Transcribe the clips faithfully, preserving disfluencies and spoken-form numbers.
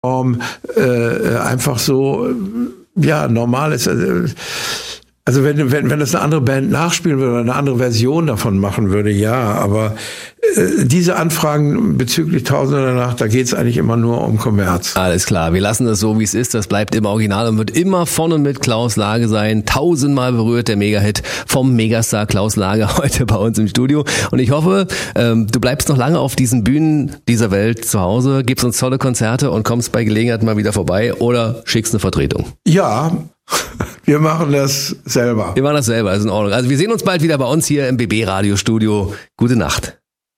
äh, einfach so, ja, normal ist. Also, Also wenn, wenn, wenn das eine andere Band nachspielen würde oder eine andere Version davon machen würde, ja, aber äh, diese Anfragen bezüglich Tausende der Nacht, da geht's eigentlich immer nur um Kommerz. Alles klar, wir lassen das so, wie es ist, das bleibt im Original und wird immer von und mit Klaus Lage sein. Tausendmal berührt der Megahit vom Megastar Klaus Lage heute bei uns im Studio. Und ich hoffe, ähm, du bleibst noch lange auf diesen Bühnen dieser Welt zu Hause, gibst uns tolle Konzerte und kommst bei Gelegenheit mal wieder vorbei oder schickst eine Vertretung. Ja, wir machen das selber. Wir machen das selber, ist in Ordnung. Also wir sehen uns bald wieder bei uns hier im B B-Radio-Studio. Gute Nacht.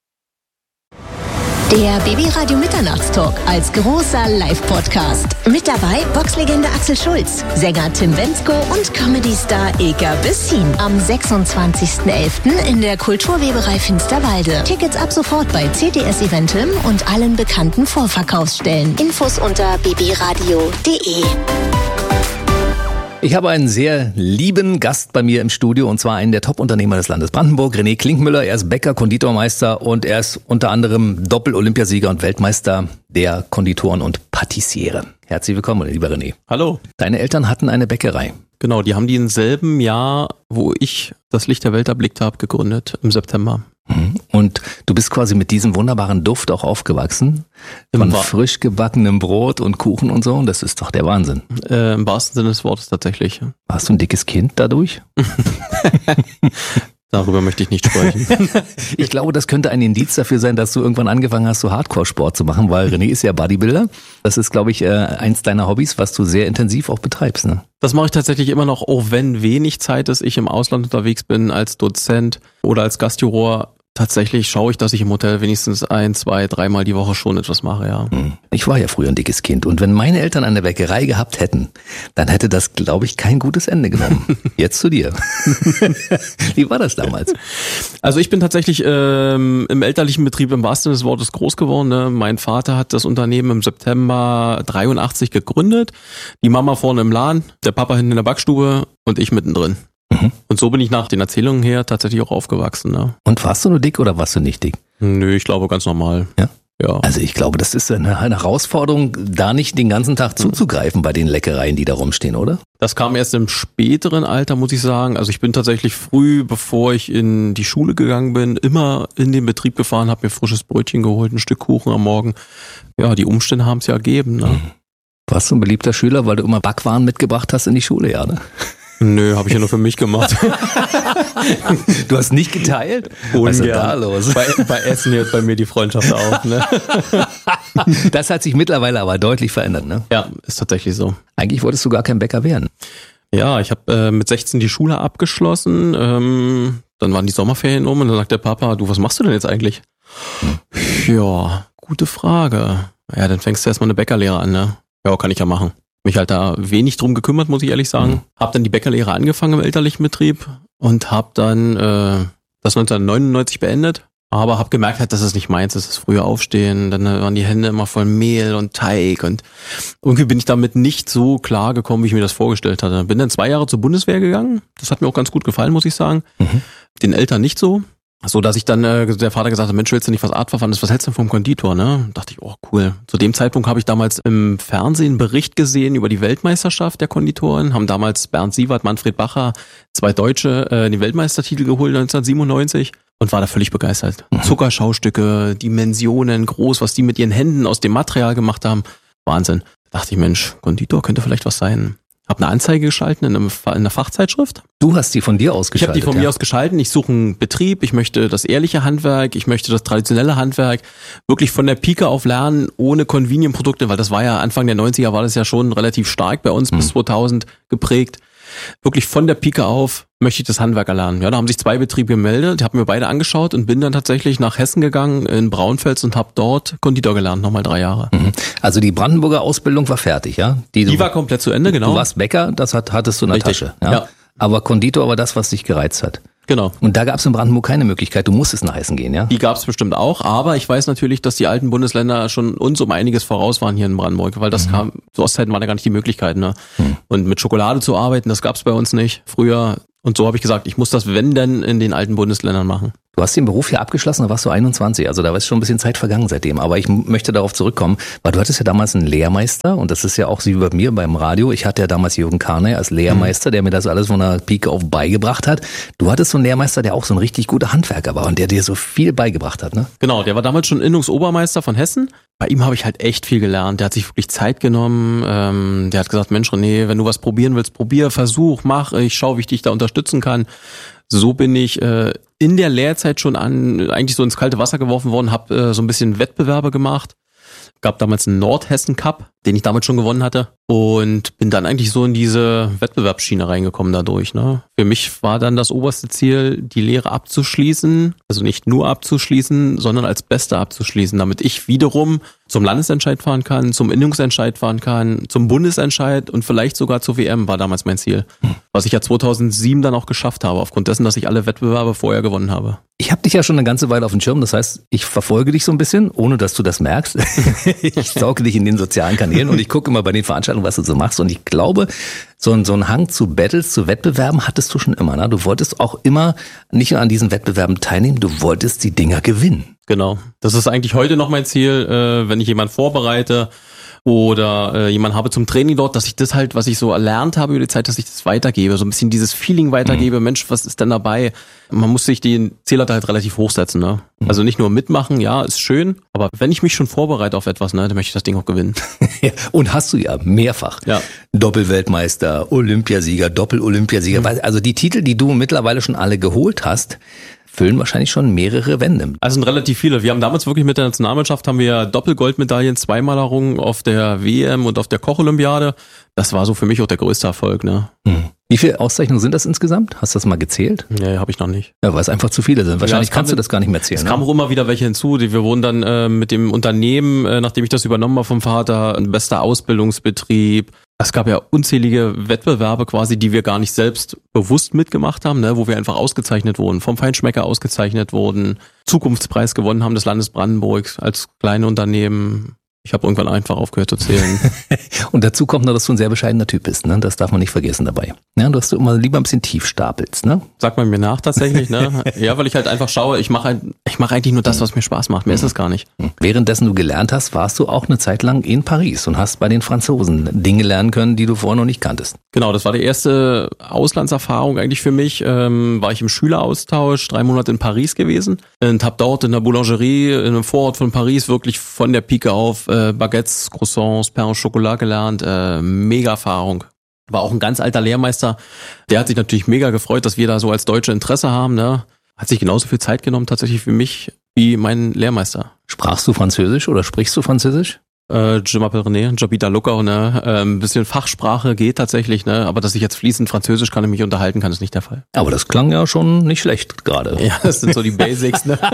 Der B B-Radio Mitternachtstalk als großer Live-Podcast. Mit dabei Boxlegende Axel Schulz, Sänger Tim Bendzko und Comedy-Star Ilka Bessin. Am sechsundzwanzigsten elften in der Kulturweberei Finsterwalde. Tickets ab sofort bei C T S Eventim und allen bekannten Vorverkaufsstellen. Infos unter b b radio punkt d e. Ich habe einen sehr lieben Gast bei mir im Studio und zwar einen der Top-Unternehmer des Landes Brandenburg, René Klinkmüller. Er ist Bäcker, Konditormeister und er ist unter anderem Doppel-Olympiasieger und Weltmeister der Konditoren und Patissiere. Herzlich willkommen, lieber René. Hallo. Deine Eltern hatten eine Bäckerei. Genau, die haben die im selben Jahr, wo ich das Licht der Welt erblickt habe, gegründet, im September. Und du bist quasi mit diesem wunderbaren Duft auch aufgewachsen, von frisch gebackenem Brot und Kuchen und so, und das ist doch der Wahnsinn. Äh, Im wahrsten Sinne des Wortes tatsächlich. Warst du ein dickes Kind dadurch? Darüber möchte ich nicht sprechen. Ich glaube, das könnte ein Indiz dafür sein, dass du irgendwann angefangen hast, so Hardcore-Sport zu machen, weil René ist ja Bodybuilder. Das ist, glaube ich, äh, eins deiner Hobbys, was du sehr intensiv auch betreibst, ne? Das mache ich tatsächlich immer noch, auch wenn wenig Zeit ist, ich im Ausland unterwegs bin als Dozent oder als Gastjuror. Tatsächlich schaue ich, dass ich im Hotel wenigstens ein, zwei, dreimal die Woche schon etwas mache, ja. Ich war ja früher ein dickes Kind und wenn meine Eltern eine Bäckerei gehabt hätten, dann hätte das, glaube ich, kein gutes Ende genommen. Jetzt zu dir. Wie war das damals? Also ich bin tatsächlich ähm, im elterlichen Betrieb im wahrsten Sinne des Wortes groß geworden. Ne? Mein Vater hat das Unternehmen im September dreiundachtzig gegründet. Die Mama vorne im Laden, der Papa hinten in der Backstube und ich mittendrin. Mhm. Und so bin ich nach den Erzählungen her tatsächlich auch aufgewachsen. Ne? Und warst du nur dick oder warst du nicht dick? Nö, ich glaube ganz normal. Ja? Ja. Also ich glaube, das ist eine, eine Herausforderung, da nicht den ganzen Tag zuzugreifen bei den Leckereien, die da rumstehen, oder? Das kam erst im späteren Alter, muss ich sagen. Also ich bin tatsächlich früh, bevor ich in die Schule gegangen bin, immer in den Betrieb gefahren, habe mir frisches Brötchen geholt, ein Stück Kuchen am Morgen. Ja, die Umstände haben es ja ergeben. Ne? Warst du ein beliebter Schüler, weil du immer Backwaren mitgebracht hast in die Schule, ja, ne? Nö, habe ich ja nur für mich gemacht. Du hast nicht geteilt? Ungern. Was ist denn da los? Bei, bei Essen hört bei mir die Freundschaft auf. Ne? Das hat sich mittlerweile aber deutlich verändert, ne? Ja, ist tatsächlich so. Eigentlich wolltest du gar kein Bäcker werden. Ja, ich habe äh, mit sechzehn die Schule abgeschlossen. Ähm, dann waren die Sommerferien um und dann sagt der Papa, du, was machst du denn jetzt eigentlich? Hm. Ja, gute Frage. Ja, dann fängst du erstmal eine Bäckerlehre an, ne? Ja, kann ich ja machen. Mich halt da wenig drum gekümmert, muss ich ehrlich sagen. Mhm. Hab dann die Bäckerlehre angefangen im elterlichen Betrieb und hab dann äh, das neunzehnhundertneunundneunzig beendet. Aber hab gemerkt halt, dass es nicht meins ist, das frühe Aufstehen. Dann waren die Hände immer voll Mehl und Teig und irgendwie bin ich damit nicht so klar gekommen, wie ich mir das vorgestellt hatte. Bin dann zwei Jahre zur Bundeswehr gegangen. Das hat mir auch ganz gut gefallen, muss ich sagen. Mhm. Den Eltern nicht so. So, dass ich dann, äh, der Vater gesagt hat, Mensch, willst du nicht was Artverwandtes, was hältst du vom Konditor, ne? Dachte ich, oh, cool. Zu dem Zeitpunkt habe ich damals im Fernsehen einen Bericht gesehen über die Weltmeisterschaft der Konditoren, haben damals Bernd Sievert, Manfred Bacher, zwei Deutsche, äh, den Weltmeistertitel geholt neunzehnhundertsiebenundneunzig und war da völlig begeistert. Mhm. Zuckerschaustücke, Dimensionen, groß, was die mit ihren Händen aus dem Material gemacht haben. Wahnsinn. Da dachte ich, Mensch, Konditor könnte vielleicht was sein. Hab eine Anzeige geschalten in, einem, in einer Fachzeitschrift. Du hast die von dir aus geschaltet? Ich habe die von ja. mir aus geschalten. Ich suche einen Betrieb, ich möchte das ehrliche Handwerk, ich möchte das traditionelle Handwerk wirklich von der Pike auf lernen, ohne Convenient-Produkte, weil das war ja Anfang der neunziger war das ja schon relativ stark bei uns, hm. bis zweitausend geprägt. Wirklich von der Pike auf möchte ich das Handwerk erlernen. Ja, da haben sich zwei Betriebe gemeldet, die haben mir beide angeschaut und bin dann tatsächlich nach Hessen gegangen, in Braunfels und habe dort Konditor gelernt, nochmal drei Jahre. Also die Brandenburger Ausbildung war fertig, ja? Die, die war komplett zu Ende, genau. Du warst Bäcker, das hat, hattest du in der Richtig. Tasche. Ja? ja. Aber Konditor war das, was dich gereizt hat. Genau. Und da gab es in Brandenburg keine Möglichkeit, du musstest nach Hessen gehen, ja? Die gab es bestimmt auch, aber ich weiß natürlich, dass die alten Bundesländer schon uns um einiges voraus waren hier in Brandenburg, weil das mhm. kam, zu Ostzeiten waren ja gar nicht die Möglichkeiten, ne? Mhm. Und mit Schokolade zu arbeiten, das gab es bei uns nicht früher. Und so habe ich gesagt, ich muss das, wenn denn, in den alten Bundesländern machen. Du hast den Beruf hier abgeschlossen, da warst du einundzwanzig, also da ist schon ein bisschen Zeit vergangen seitdem. Aber ich m- möchte darauf zurückkommen, weil du hattest ja damals einen Lehrmeister und das ist ja auch so wie bei mir beim Radio. Ich hatte ja damals Jürgen Karnay als Lehrmeister, der mir das alles von der Pike auf beigebracht hat. Du hattest so einen Lehrmeister, der auch so ein richtig guter Handwerker war und der dir so viel beigebracht hat, ne? Genau, der war damals schon Innungsobermeister von Hessen. Bei ihm habe ich halt echt viel gelernt. Der hat sich wirklich Zeit genommen. Ähm, der hat gesagt, Mensch René, wenn du was probieren willst, probier, versuch, mach. Ich schau, wie ich dich da unterstützen kann. So bin ich äh, in der Lehrzeit schon an eigentlich so ins kalte Wasser geworfen worden, habe äh, so ein bisschen Wettbewerbe gemacht. Gab damals einen Nordhessen Cup, den ich damals schon gewonnen hatte und bin dann eigentlich so in diese Wettbewerbsschiene reingekommen dadurch. Ne? Für mich war dann das oberste Ziel, die Lehre abzuschließen, also nicht nur abzuschließen, sondern als Beste abzuschließen, damit ich wiederum zum Landesentscheid fahren kann, zum Innungsentscheid fahren kann, zum Bundesentscheid und vielleicht sogar zur W M war damals mein Ziel. Was ich ja zweitausendsieben dann auch geschafft habe, aufgrund dessen, dass ich alle Wettbewerbe vorher gewonnen habe. Ich habe dich ja schon eine ganze Weile auf dem Schirm, das heißt, ich verfolge dich so ein bisschen, ohne dass du das merkst. Ich sauge dich in den sozialen Kanälen und ich gucke immer bei den Veranstaltungen, was du so machst. Und ich glaube, so ein, so ein Hang zu Battles, zu Wettbewerben hattest du schon immer. Ne? Du wolltest auch immer nicht nur an diesen Wettbewerben teilnehmen, du wolltest die Dinger gewinnen. Genau. Das ist eigentlich heute noch mein Ziel, äh, wenn ich jemanden vorbereite oder äh, jemanden habe zum Training dort, dass ich das halt, was ich so erlernt habe über die Zeit, dass ich das weitergebe, so ein bisschen dieses Feeling weitergebe, mhm. Mensch, was ist denn dabei? Man muss sich den Zähler halt relativ hochsetzen, ne? Mhm. Also nicht nur mitmachen, ja, ist schön, aber wenn ich mich schon vorbereite auf etwas, ne, dann möchte ich das Ding auch gewinnen. Ja, und hast du ja mehrfach. Ja. Doppelweltmeister, Olympiasieger, Doppel-Olympiasieger, mhm. also die Titel, die du mittlerweile schon alle geholt hast, füllen wahrscheinlich schon mehrere Wände. Also sind relativ viele. Wir haben damals wirklich mit der Nationalmannschaft haben wir Doppelgoldmedaillen zweimal errungen auf der W M und auf der Koch-Olympiade. Das war so für mich auch der größte Erfolg, ne? Hm. Wie viele Auszeichnungen sind das insgesamt? Hast du das mal gezählt? Nee, habe ich noch nicht. Ja, weil es einfach zu viele sind. Wahrscheinlich ja, kannst du das gar nicht mehr zählen. Es ne? kamen auch immer wieder welche hinzu. Wir wurden dann äh, mit dem Unternehmen, äh, nachdem ich das übernommen habe vom Vater, ein bester Ausbildungsbetrieb. Es gab ja unzählige Wettbewerbe quasi, die wir gar nicht selbst bewusst mitgemacht haben, ne, wo wir einfach ausgezeichnet wurden, vom Feinschmecker ausgezeichnet wurden, Zukunftspreis gewonnen haben des Landes Brandenburg als kleine Unternehmen. Ich habe irgendwann einfach aufgehört zu zählen. Und dazu kommt noch, dass du ein sehr bescheidener Typ bist, ne? Das darf man nicht vergessen dabei. Ja, du hast du immer lieber ein bisschen tief stapelst, ne? Sagt man mir nach tatsächlich, ne? Ja, weil ich halt einfach schaue, ich mache halt, ich mache eigentlich nur das, was mir Spaß macht. Mehr ist es gar nicht. Währenddessen du gelernt hast, warst du auch eine Zeit lang in Paris und hast bei den Franzosen Dinge lernen können, die du vorher noch nicht kanntest. Genau, das war die erste Auslandserfahrung eigentlich für mich. Ähm, war ich im Schüleraustausch, drei Monate in Paris gewesen und habe dort in der Boulangerie in einem Vorort von Paris wirklich von der Pike auf äh, Baguettes, Croissants, Pain au Chocolat gelernt. Äh, mega Erfahrung. War auch ein ganz alter Lehrmeister. Der hat sich natürlich mega gefreut, dass wir da so als Deutsche Interesse haben. Ne? Hat sich genauso viel Zeit genommen tatsächlich für mich wie mein Lehrmeister. Sprachst du Französisch oder sprichst du Französisch? Äh, je m'appelle René, j'habite à Luckau, ne? Äh, ein bisschen Fachsprache geht tatsächlich, ne? Aber dass ich jetzt fließend Französisch kann und mich unterhalten kann, ist nicht der Fall. Aber das klang ja schon nicht schlecht gerade. Ja, das sind so die Basics, ne?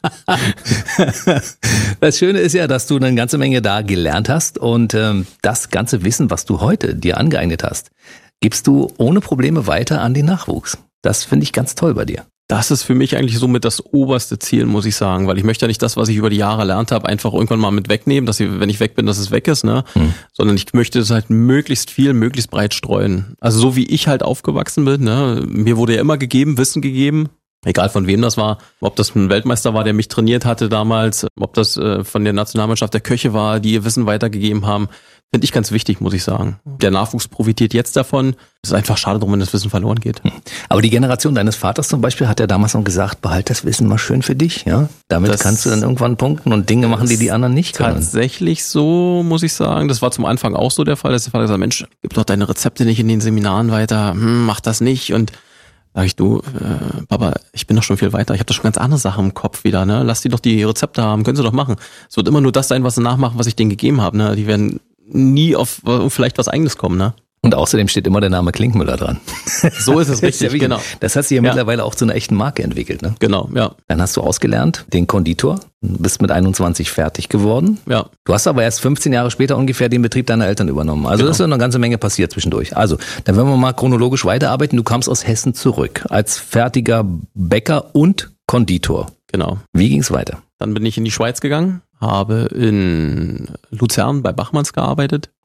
Das Schöne ist ja, dass du eine ganze Menge da gelernt hast und ähm, das ganze Wissen, was du heute dir angeeignet hast, gibst du ohne Probleme weiter an den Nachwuchs. Das finde ich ganz toll bei dir. Das ist für mich eigentlich somit das oberste Ziel, muss ich sagen, weil ich möchte ja nicht das, was ich über die Jahre erlernt habe, einfach irgendwann mal mit wegnehmen, dass ich, wenn ich weg bin, dass es weg ist, ne? Hm. Sondern ich möchte es halt möglichst viel, möglichst breit streuen. Also so wie ich halt aufgewachsen bin, ne? Mir wurde ja immer gegeben, Wissen gegeben, egal von wem das war, ob das ein Weltmeister war, der mich trainiert hatte damals, ob das äh, von der Nationalmannschaft der Köche war, die ihr Wissen weitergegeben haben. Finde ich ganz wichtig, muss ich sagen. Der Nachwuchs profitiert jetzt davon. Es ist einfach schade drum, wenn das Wissen verloren geht. Aber die Generation deines Vaters zum Beispiel hat ja damals noch gesagt, behalt das Wissen mal schön für dich. Ja, damit das kannst du dann irgendwann punkten und Dinge machen, die die anderen nicht können. Tatsächlich so, muss ich sagen. Das war zum Anfang auch so der Fall, dass der Vater gesagt hat, Mensch, gib doch deine Rezepte nicht in den Seminaren weiter. Hm, mach das nicht. Und sag ich, du, äh, Papa, ich bin doch schon viel weiter. Ich habe doch schon ganz andere Sachen im Kopf wieder. Ne? Lass die doch die Rezepte haben. Können sie doch machen. Es wird immer nur das sein, was sie nachmachen, was ich denen gegeben habe. Ne? Die werden nie auf vielleicht was Eigenes kommen, ne? Und außerdem steht immer der Name Klinkmüller dran. So ist es richtig, ja, genau. Das hast du ja, ja mittlerweile auch zu einer echten Marke entwickelt, ne? Genau, ja. Dann hast du ausgelernt, den Konditor, bist mit einundzwanzig fertig geworden. Ja. Du hast aber erst fünfzehn Jahre später ungefähr den Betrieb deiner Eltern übernommen. Also genau. Das ist ja eine ganze Menge passiert zwischendurch. Also, dann werden wir mal chronologisch weiterarbeiten. Du kamst aus Hessen zurück als fertiger Bäcker und Konditor. Genau. Wie ging's weiter? Dann bin ich in die Schweiz gegangen, habe in Luzern bei Bachmanns gearbeitet.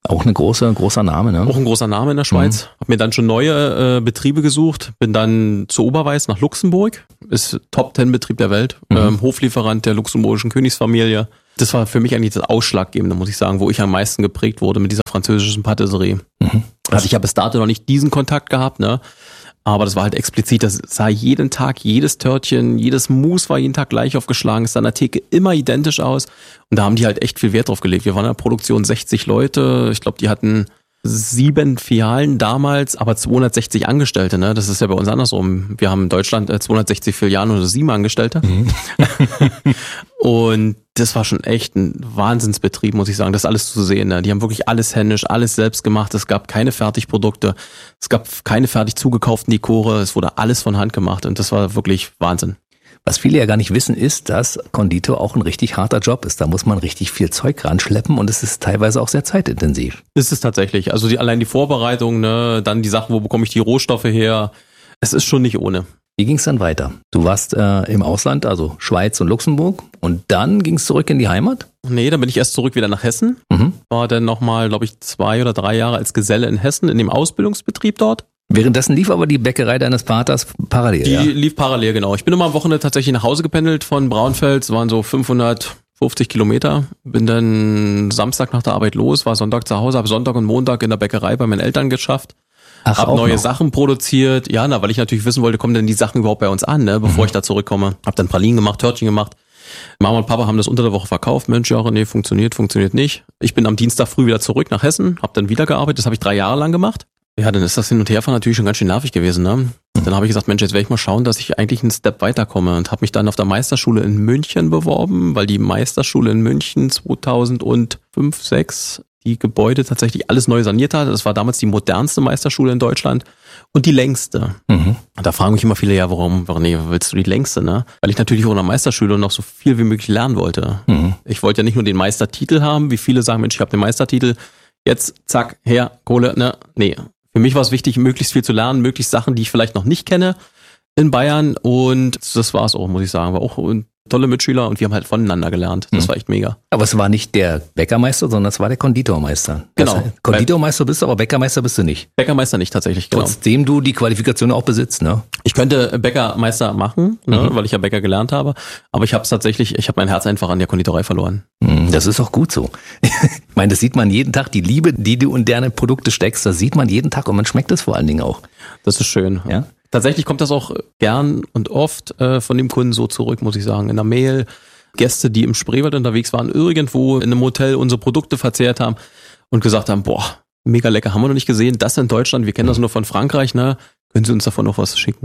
Auch ein großer, großer Name, ne? Auch ein großer Name in der Schweiz. Mhm. Hab mir dann schon neue äh, Betriebe gesucht, bin dann zu Oberweiß nach Luxemburg, ist Top Ten Betrieb der Welt, mhm. ähm, Hoflieferant der luxemburgischen Königsfamilie. Das war für mich eigentlich das Ausschlaggebende, muss ich sagen, wo ich am meisten geprägt wurde mit dieser französischen Patisserie. Mhm. Also ich habe bis dato noch nicht diesen Kontakt gehabt, ne? Aber das war halt explizit, das sah jeden Tag, jedes Törtchen, jedes Mousse war jeden Tag gleich aufgeschlagen, ist an der Theke immer identisch aus. Und da haben die halt echt viel Wert drauf gelegt. Wir waren in der Produktion sechzig Leute, ich glaube, die hatten sieben Filialen damals, aber zweihundertsechzig Angestellte, ne? Das ist ja bei uns andersrum. Wir haben in Deutschland zweihundertsechzig Filialen oder sieben Angestellte. Mhm. Und das war schon echt ein Wahnsinnsbetrieb, muss ich sagen, das alles zu sehen. Ne? Die haben wirklich alles händisch, alles selbst gemacht. Es gab keine Fertigprodukte, es gab keine fertig zugekauften Dekore, es wurde alles von Hand gemacht und das war wirklich Wahnsinn. Was viele ja gar nicht wissen, ist, dass Konditor auch ein richtig harter Job ist. Da muss man richtig viel Zeug ranschleppen und es ist teilweise auch sehr zeitintensiv. Ist es tatsächlich. Also die, allein die Vorbereitung, ne, dann die Sachen, wo bekomme ich die Rohstoffe her. Es ist schon nicht ohne. Wie ging es dann weiter? Du warst äh, im Ausland, also Schweiz und Luxemburg, und dann ging es zurück in die Heimat? Nee, dann bin ich erst zurück wieder nach Hessen. Mhm. War dann nochmal, glaube ich, zwei oder drei Jahre als Geselle in Hessen in dem Ausbildungsbetrieb dort. Währenddessen lief aber die Bäckerei deines Vaters parallel, Die ja? lief parallel, genau. Ich bin immer am Wochenende tatsächlich nach Hause gependelt von Braunfels, waren so fünfhundertfünfzig Kilometer. Bin dann Samstag nach der Arbeit los, war Sonntag zu Hause, habe Sonntag und Montag in der Bäckerei bei meinen Eltern geschafft. Ach, hab neue noch. Sachen produziert. Ja, na, weil ich natürlich wissen wollte, kommen denn die Sachen überhaupt bei uns an, ne, bevor mhm. ich da zurückkomme. Hab dann Pralinen gemacht, Törtchen gemacht. Mama und Papa haben das unter der Woche verkauft. Mensch, ja, nee, funktioniert, funktioniert nicht. Ich bin am Dienstag früh wieder zurück nach Hessen, hab dann wieder gearbeitet. Das habe ich drei Jahre lang gemacht. Ja, dann ist das Hin- und Herfahren natürlich schon ganz schön nervig gewesen, ne? Dann habe ich gesagt, Mensch, jetzt werde ich mal schauen, dass ich eigentlich einen Step weiterkomme und habe mich dann auf der Meisterschule in München beworben, weil die Meisterschule in München zweitausendfünf, sechs die Gebäude tatsächlich alles neu saniert hat. Das war damals die modernste Meisterschule in Deutschland und die längste. Mhm. Da fragen mich immer viele, ja, warum, warum nee, willst du die längste, ne? Weil ich natürlich auch in der Meisterschule noch so viel wie möglich lernen wollte. Mhm. Ich wollte ja nicht nur den Meistertitel haben, wie viele sagen, Mensch, ich habe den Meistertitel, jetzt zack, her, Kohle, ne? Nee. Für mich war es wichtig, möglichst viel zu lernen, möglichst Sachen, die ich vielleicht noch nicht kenne in Bayern und das war es auch, muss ich sagen. War auch tolle Mitschüler und wir haben halt voneinander gelernt. Das mhm. war echt mega. Aber es war nicht der Bäckermeister, sondern es war der Konditormeister. Genau. Das heißt, Konditormeister bist du, aber Bäckermeister bist du nicht. Bäckermeister nicht tatsächlich, genau. Trotzdem du die Qualifikation auch besitzt, ne? Ich könnte Bäckermeister machen, ne, mhm. weil ich ja Bäcker gelernt habe, aber ich habe es tatsächlich, ich habe mein Herz einfach an der Konditorei verloren. Das ist auch gut so. Ich meine, das sieht man jeden Tag, die Liebe, die du in deine Produkte steckst, das sieht man jeden Tag und man schmeckt es vor allen Dingen auch. Das ist schön. Ja. Tatsächlich kommt das auch gern und oft äh, von dem Kunden so zurück, muss ich sagen. In der Mail, Gäste, die im Spreewald unterwegs waren, irgendwo in einem Hotel unsere Produkte verzehrt haben und gesagt haben, boah, mega lecker, haben wir noch nicht gesehen, das in Deutschland, wir kennen das nur von Frankreich, ne? Können Sie uns davon noch was schicken?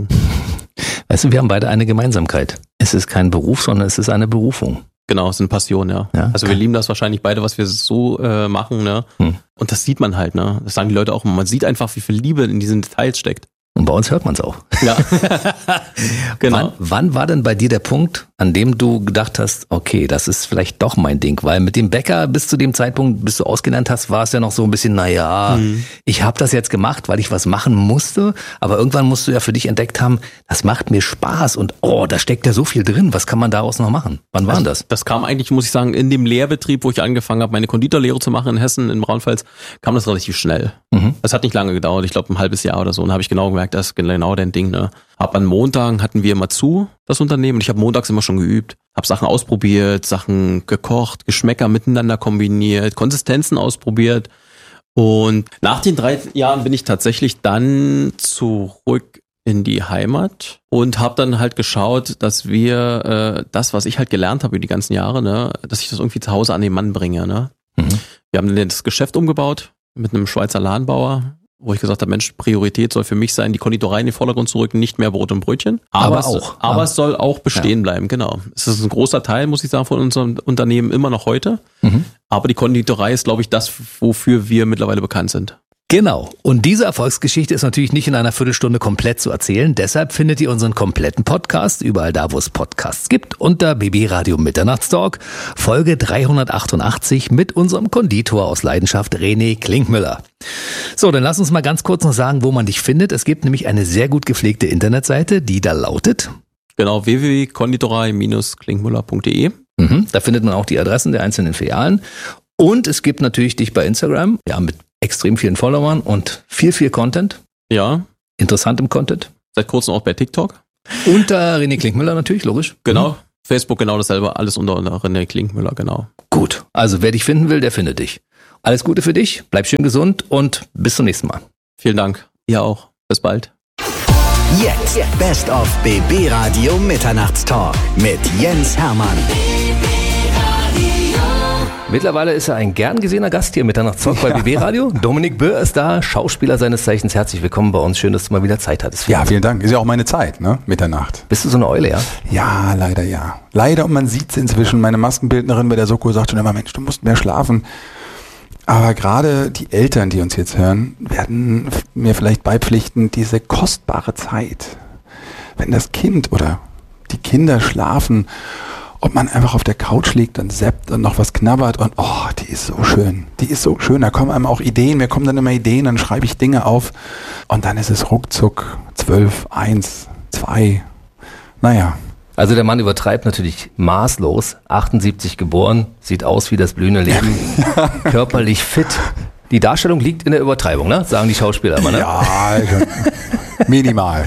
Weißt du, wir haben beide eine Gemeinsamkeit. Es ist kein Beruf, sondern es ist eine Berufung. Genau, es ist eine Passion, ja. ja also wir lieben das wahrscheinlich beide, was wir so äh, machen, ne? Hm. Und das sieht man halt, ne? Das sagen die Leute auch immer. Man sieht einfach, wie viel Liebe in diesen Details steckt. Und bei uns hört man es auch. Ja, genau. Wann, wann war denn bei dir der Punkt, an dem du gedacht hast, okay, das ist vielleicht doch mein Ding? Weil mit dem Bäcker bis zu dem Zeitpunkt, bis du ausgelernt hast, war es ja noch so ein bisschen, naja, mhm. ich habe das jetzt gemacht, weil ich was machen musste. Aber irgendwann musst du ja für dich entdeckt haben, das macht mir Spaß und oh, da steckt ja so viel drin. Was kann man daraus noch machen? Wann war also, das? Das kam eigentlich, muss ich sagen, in dem Lehrbetrieb, wo ich angefangen habe, meine Konditorlehre zu machen in Hessen, in Braunfels, kam das relativ schnell. Mhm. Das hat nicht lange gedauert, ich glaube ein halbes Jahr oder so. Und habe ich genau gemerkt, das ist genau dein Ding, ne? Hab an Montagen hatten wir immer zu, das Unternehmen, und ich habe montags immer schon geübt. Hab Sachen ausprobiert, Sachen gekocht, Geschmäcker miteinander kombiniert, Konsistenzen ausprobiert. Und nach den drei Jahren bin ich tatsächlich dann zurück in die Heimat und habe dann halt geschaut, dass wir äh, das, was ich halt gelernt habe über die ganzen Jahre, ne, dass ich das irgendwie zu Hause an den Mann bringe, ne? Mhm. Wir haben dann das Geschäft umgebaut mit einem Schweizer Ladenbauer, wo ich gesagt habe, Mensch, Priorität soll für mich sein, die Konditorei in den Vordergrund zu rücken, nicht mehr Brot und Brötchen. Aber, aber auch. Es, aber ja. es soll auch bestehen ja. bleiben, genau. Es ist ein großer Teil, muss ich sagen, von unserem Unternehmen immer noch heute. Mhm. Aber die Konditorei ist, glaube ich, das, wofür wir mittlerweile bekannt sind. Genau. Und diese Erfolgsgeschichte ist natürlich nicht in einer Viertelstunde komplett zu erzählen. Deshalb findet ihr unseren kompletten Podcast überall da, wo es Podcasts gibt, unter B B Radio Mitternachtstalk, Folge dreihundertachtundachtzig mit unserem Konditor aus Leidenschaft, René Klinkmüller. So, dann lass uns mal ganz kurz noch sagen, wo man dich findet. Es gibt nämlich eine sehr gut gepflegte Internetseite, die da lautet... Genau, w w w punkt konditorei Bindestrich klinkmüller punkt de. Mhm, da findet man auch die Adressen der einzelnen Filialen. Und es gibt natürlich dich bei Instagram, ja, mit extrem vielen Followern und viel, viel Content. Ja. Interessantem Content. Seit kurzem auch bei TikTok. Unter René Klinkmüller natürlich, logisch. Genau. Mhm. Facebook genau dasselbe, alles unter, unter René Klinkmüller, genau. Gut, also wer dich finden will, der findet dich. Alles Gute für dich, bleib schön gesund und bis zum nächsten Mal. Vielen Dank. Ihr auch. Bis bald. Jetzt Best of B B Radio Mitternachtstalk mit Jens Hermann. Mittlerweile ist er ein gern gesehener Gast hier im Mitternachtstalk bei B B Radio. Dominik Böhr ist da, Schauspieler seines Zeichens. Herzlich willkommen bei uns. Schön, dass du mal wieder Zeit hattest. Ja, vielen Dank. Ist ja auch meine Zeit, ne? Mitternacht. Bist du so eine Eule, ja? Ja, leider ja. Leider, und man sieht es inzwischen. Meine Maskenbildnerin bei der Soko sagt schon immer, Mensch, du musst mehr schlafen. Aber gerade die Eltern, die uns jetzt hören, werden mir vielleicht beipflichten, diese kostbare Zeit, wenn das Kind oder die Kinder schlafen, ob man einfach auf der Couch liegt und zappt und noch was knabbert und oh, die ist so schön. Die ist so schön. Da kommen einem auch Ideen. Mir kommen dann immer Ideen, dann schreibe ich Dinge auf und dann ist es ruckzuck zwölf, eins, zwei. Naja. Also der Mann übertreibt natürlich maßlos. achtundsiebzig geboren, sieht aus wie das blühende Leben, körperlich fit. Die Darstellung liegt in der Übertreibung, ne? Sagen die Schauspieler immer, ne? Ja, minimal.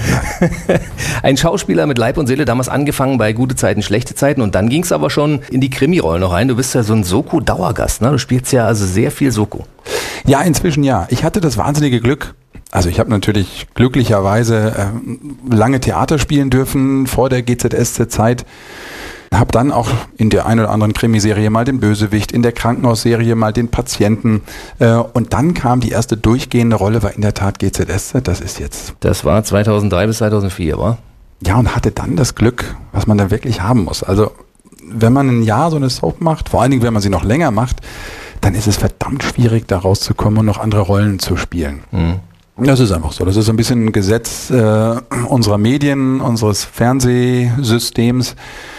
Ein Schauspieler mit Leib und Seele, damals angefangen bei Gute Zeiten, Schlechte Zeiten und dann ging es aber schon in die Krimi-Rollen noch rein. Du bist ja so ein Soko-Dauergast, ne? Du spielst ja also sehr viel Soko. Ja, inzwischen ja. Ich hatte das wahnsinnige Glück. Also ich habe natürlich glücklicherweise äh, lange Theater spielen dürfen vor der G Z S Z-Zeit. Habe dann auch in der einen oder anderen Krimiserie mal den Bösewicht, in der Krankenhausserie mal den Patienten. Äh, und dann kam die erste durchgehende Rolle, war in der Tat G Z S Z. Das ist jetzt... Das war zweitausenddrei bis zweitausendvier, wa? Ja, und hatte dann das Glück, was man da wirklich haben muss. Also wenn man ein Jahr so eine Soap macht, vor allen Dingen, wenn man sie noch länger macht, dann ist es verdammt schwierig, da rauszukommen und noch andere Rollen zu spielen. Mhm. Das ist einfach so. Das ist so ein bisschen ein Gesetz äh, unserer Medien, unseres Fernsehsystems.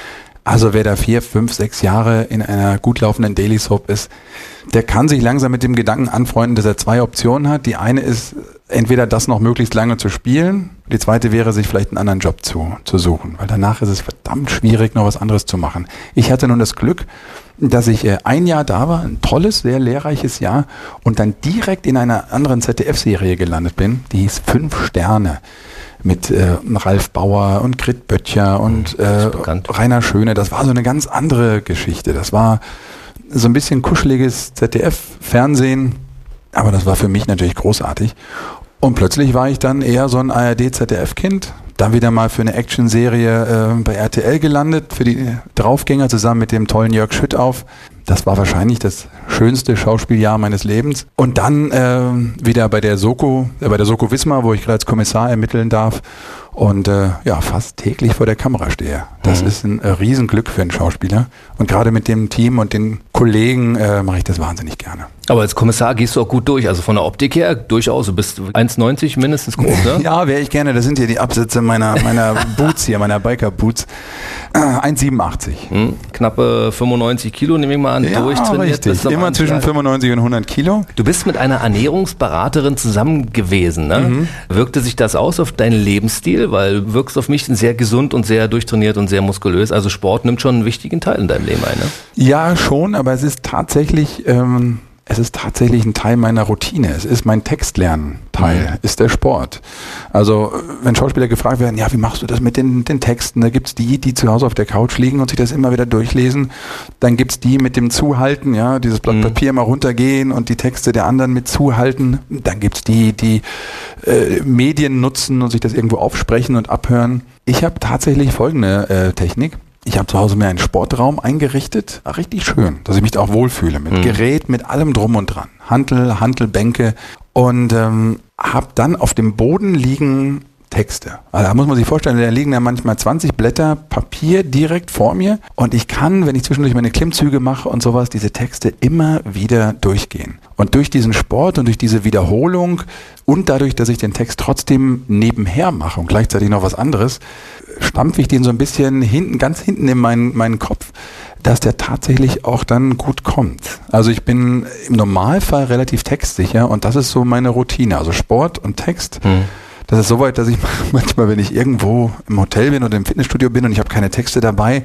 Also wer da vier, fünf, sechs Jahre in einer gut laufenden Daily Soap ist, der kann sich langsam mit dem Gedanken anfreunden, dass er zwei Optionen hat. Die eine ist, entweder das noch möglichst lange zu spielen. Die zweite wäre, sich vielleicht einen anderen Job zu, zu suchen. Weil danach ist es verdammt schwierig, noch was anderes zu machen. Ich hatte nun das Glück, dass ich äh, ein Jahr da war, ein tolles, sehr lehrreiches Jahr und dann direkt in einer anderen Z D F-Serie gelandet bin. Die hieß Fünf Sterne. Mit äh, Ralf Bauer und Grit Böttcher und äh, Rainer Schöne. Das war so eine ganz andere Geschichte. Das war so ein bisschen kuscheliges Z D F-Fernsehen, aber das war für mich natürlich großartig. Und plötzlich war ich dann eher so ein A R D-Z D F-Kind. Dann wieder mal für eine Actionserie äh, bei R T L gelandet, für die Draufgänger zusammen mit dem tollen Jörg Schüttauf. Das war wahrscheinlich das schönste Schauspieljahr meines Lebens. Und dann äh, wieder bei der Soko, äh, bei der Soko Wismar, wo ich gerade als Kommissar ermitteln darf und äh, ja fast täglich vor der Kamera stehe. Das mhm. ist ein äh, Riesenglück für einen Schauspieler. Und gerade mit dem Team und den Kollegen äh, mache ich das wahnsinnig gerne. Aber als Kommissar gehst du auch gut durch, also von der Optik her durchaus. Du bist eins neunzig mindestens groß, ne? Ja, wäre ich gerne. Das sind hier die Absätze meiner, meiner Boots hier, meiner Biker-Boots. Äh, eins siebenundachtzig. Hm, knappe fünfundneunzig Kilo, nehme ich mal an, ja, durchtrainiert. Richtig. Immer zwischen fünfundneunzig und hundert Kilo. Du bist mit einer Ernährungsberaterin zusammen gewesen, ne? Mhm. Wirkte sich das aus auf deinen Lebensstil? Weil du wirkst auf mich sehr gesund und sehr durchtrainiert und sehr muskulös. Also Sport nimmt schon einen wichtigen Teil in deinem Leben ein, ne? Ja, schon, aber es ist tatsächlich... Ähm Es ist tatsächlich ein Teil meiner Routine. Es ist mein Textlernen-Teil, mhm. ist der Sport. Also wenn Schauspieler gefragt werden, ja, wie machst du das mit den, den Texten? Da gibt's die, die zu Hause auf der Couch liegen und sich das immer wieder durchlesen. Dann gibt's die mit dem Zuhalten, ja, dieses Blatt mhm. Papier mal runtergehen und die Texte der anderen mit zuhalten. Dann gibt's die, die äh, Medien nutzen und sich das irgendwo aufsprechen und abhören. Ich habe tatsächlich folgende äh, Technik. Ich habe zu Hause mir einen Sportraum eingerichtet, ach, richtig schön, dass ich mich da auch wohlfühle, mit mhm. Gerät, mit allem drum und dran, Hantel, Hantelbänke und ähm, habe dann auf dem Boden liegen Texte. Also da muss man sich vorstellen, da liegen ja manchmal zwanzig Blätter Papier direkt vor mir und ich kann, wenn ich zwischendurch meine Klimmzüge mache und sowas, diese Texte immer wieder durchgehen. Und durch diesen Sport und durch diese Wiederholung und dadurch, dass ich den Text trotzdem nebenher mache und gleichzeitig noch was anderes, stampfe ich den so ein bisschen hinten, ganz hinten in meinen, meinen Kopf, dass der tatsächlich auch dann gut kommt. Also ich bin im Normalfall relativ textsicher und das ist so meine Routine. Also Sport und Text. Hm. Das ist soweit, dass ich manchmal, wenn ich irgendwo im Hotel bin oder im Fitnessstudio bin und ich habe keine Texte dabei,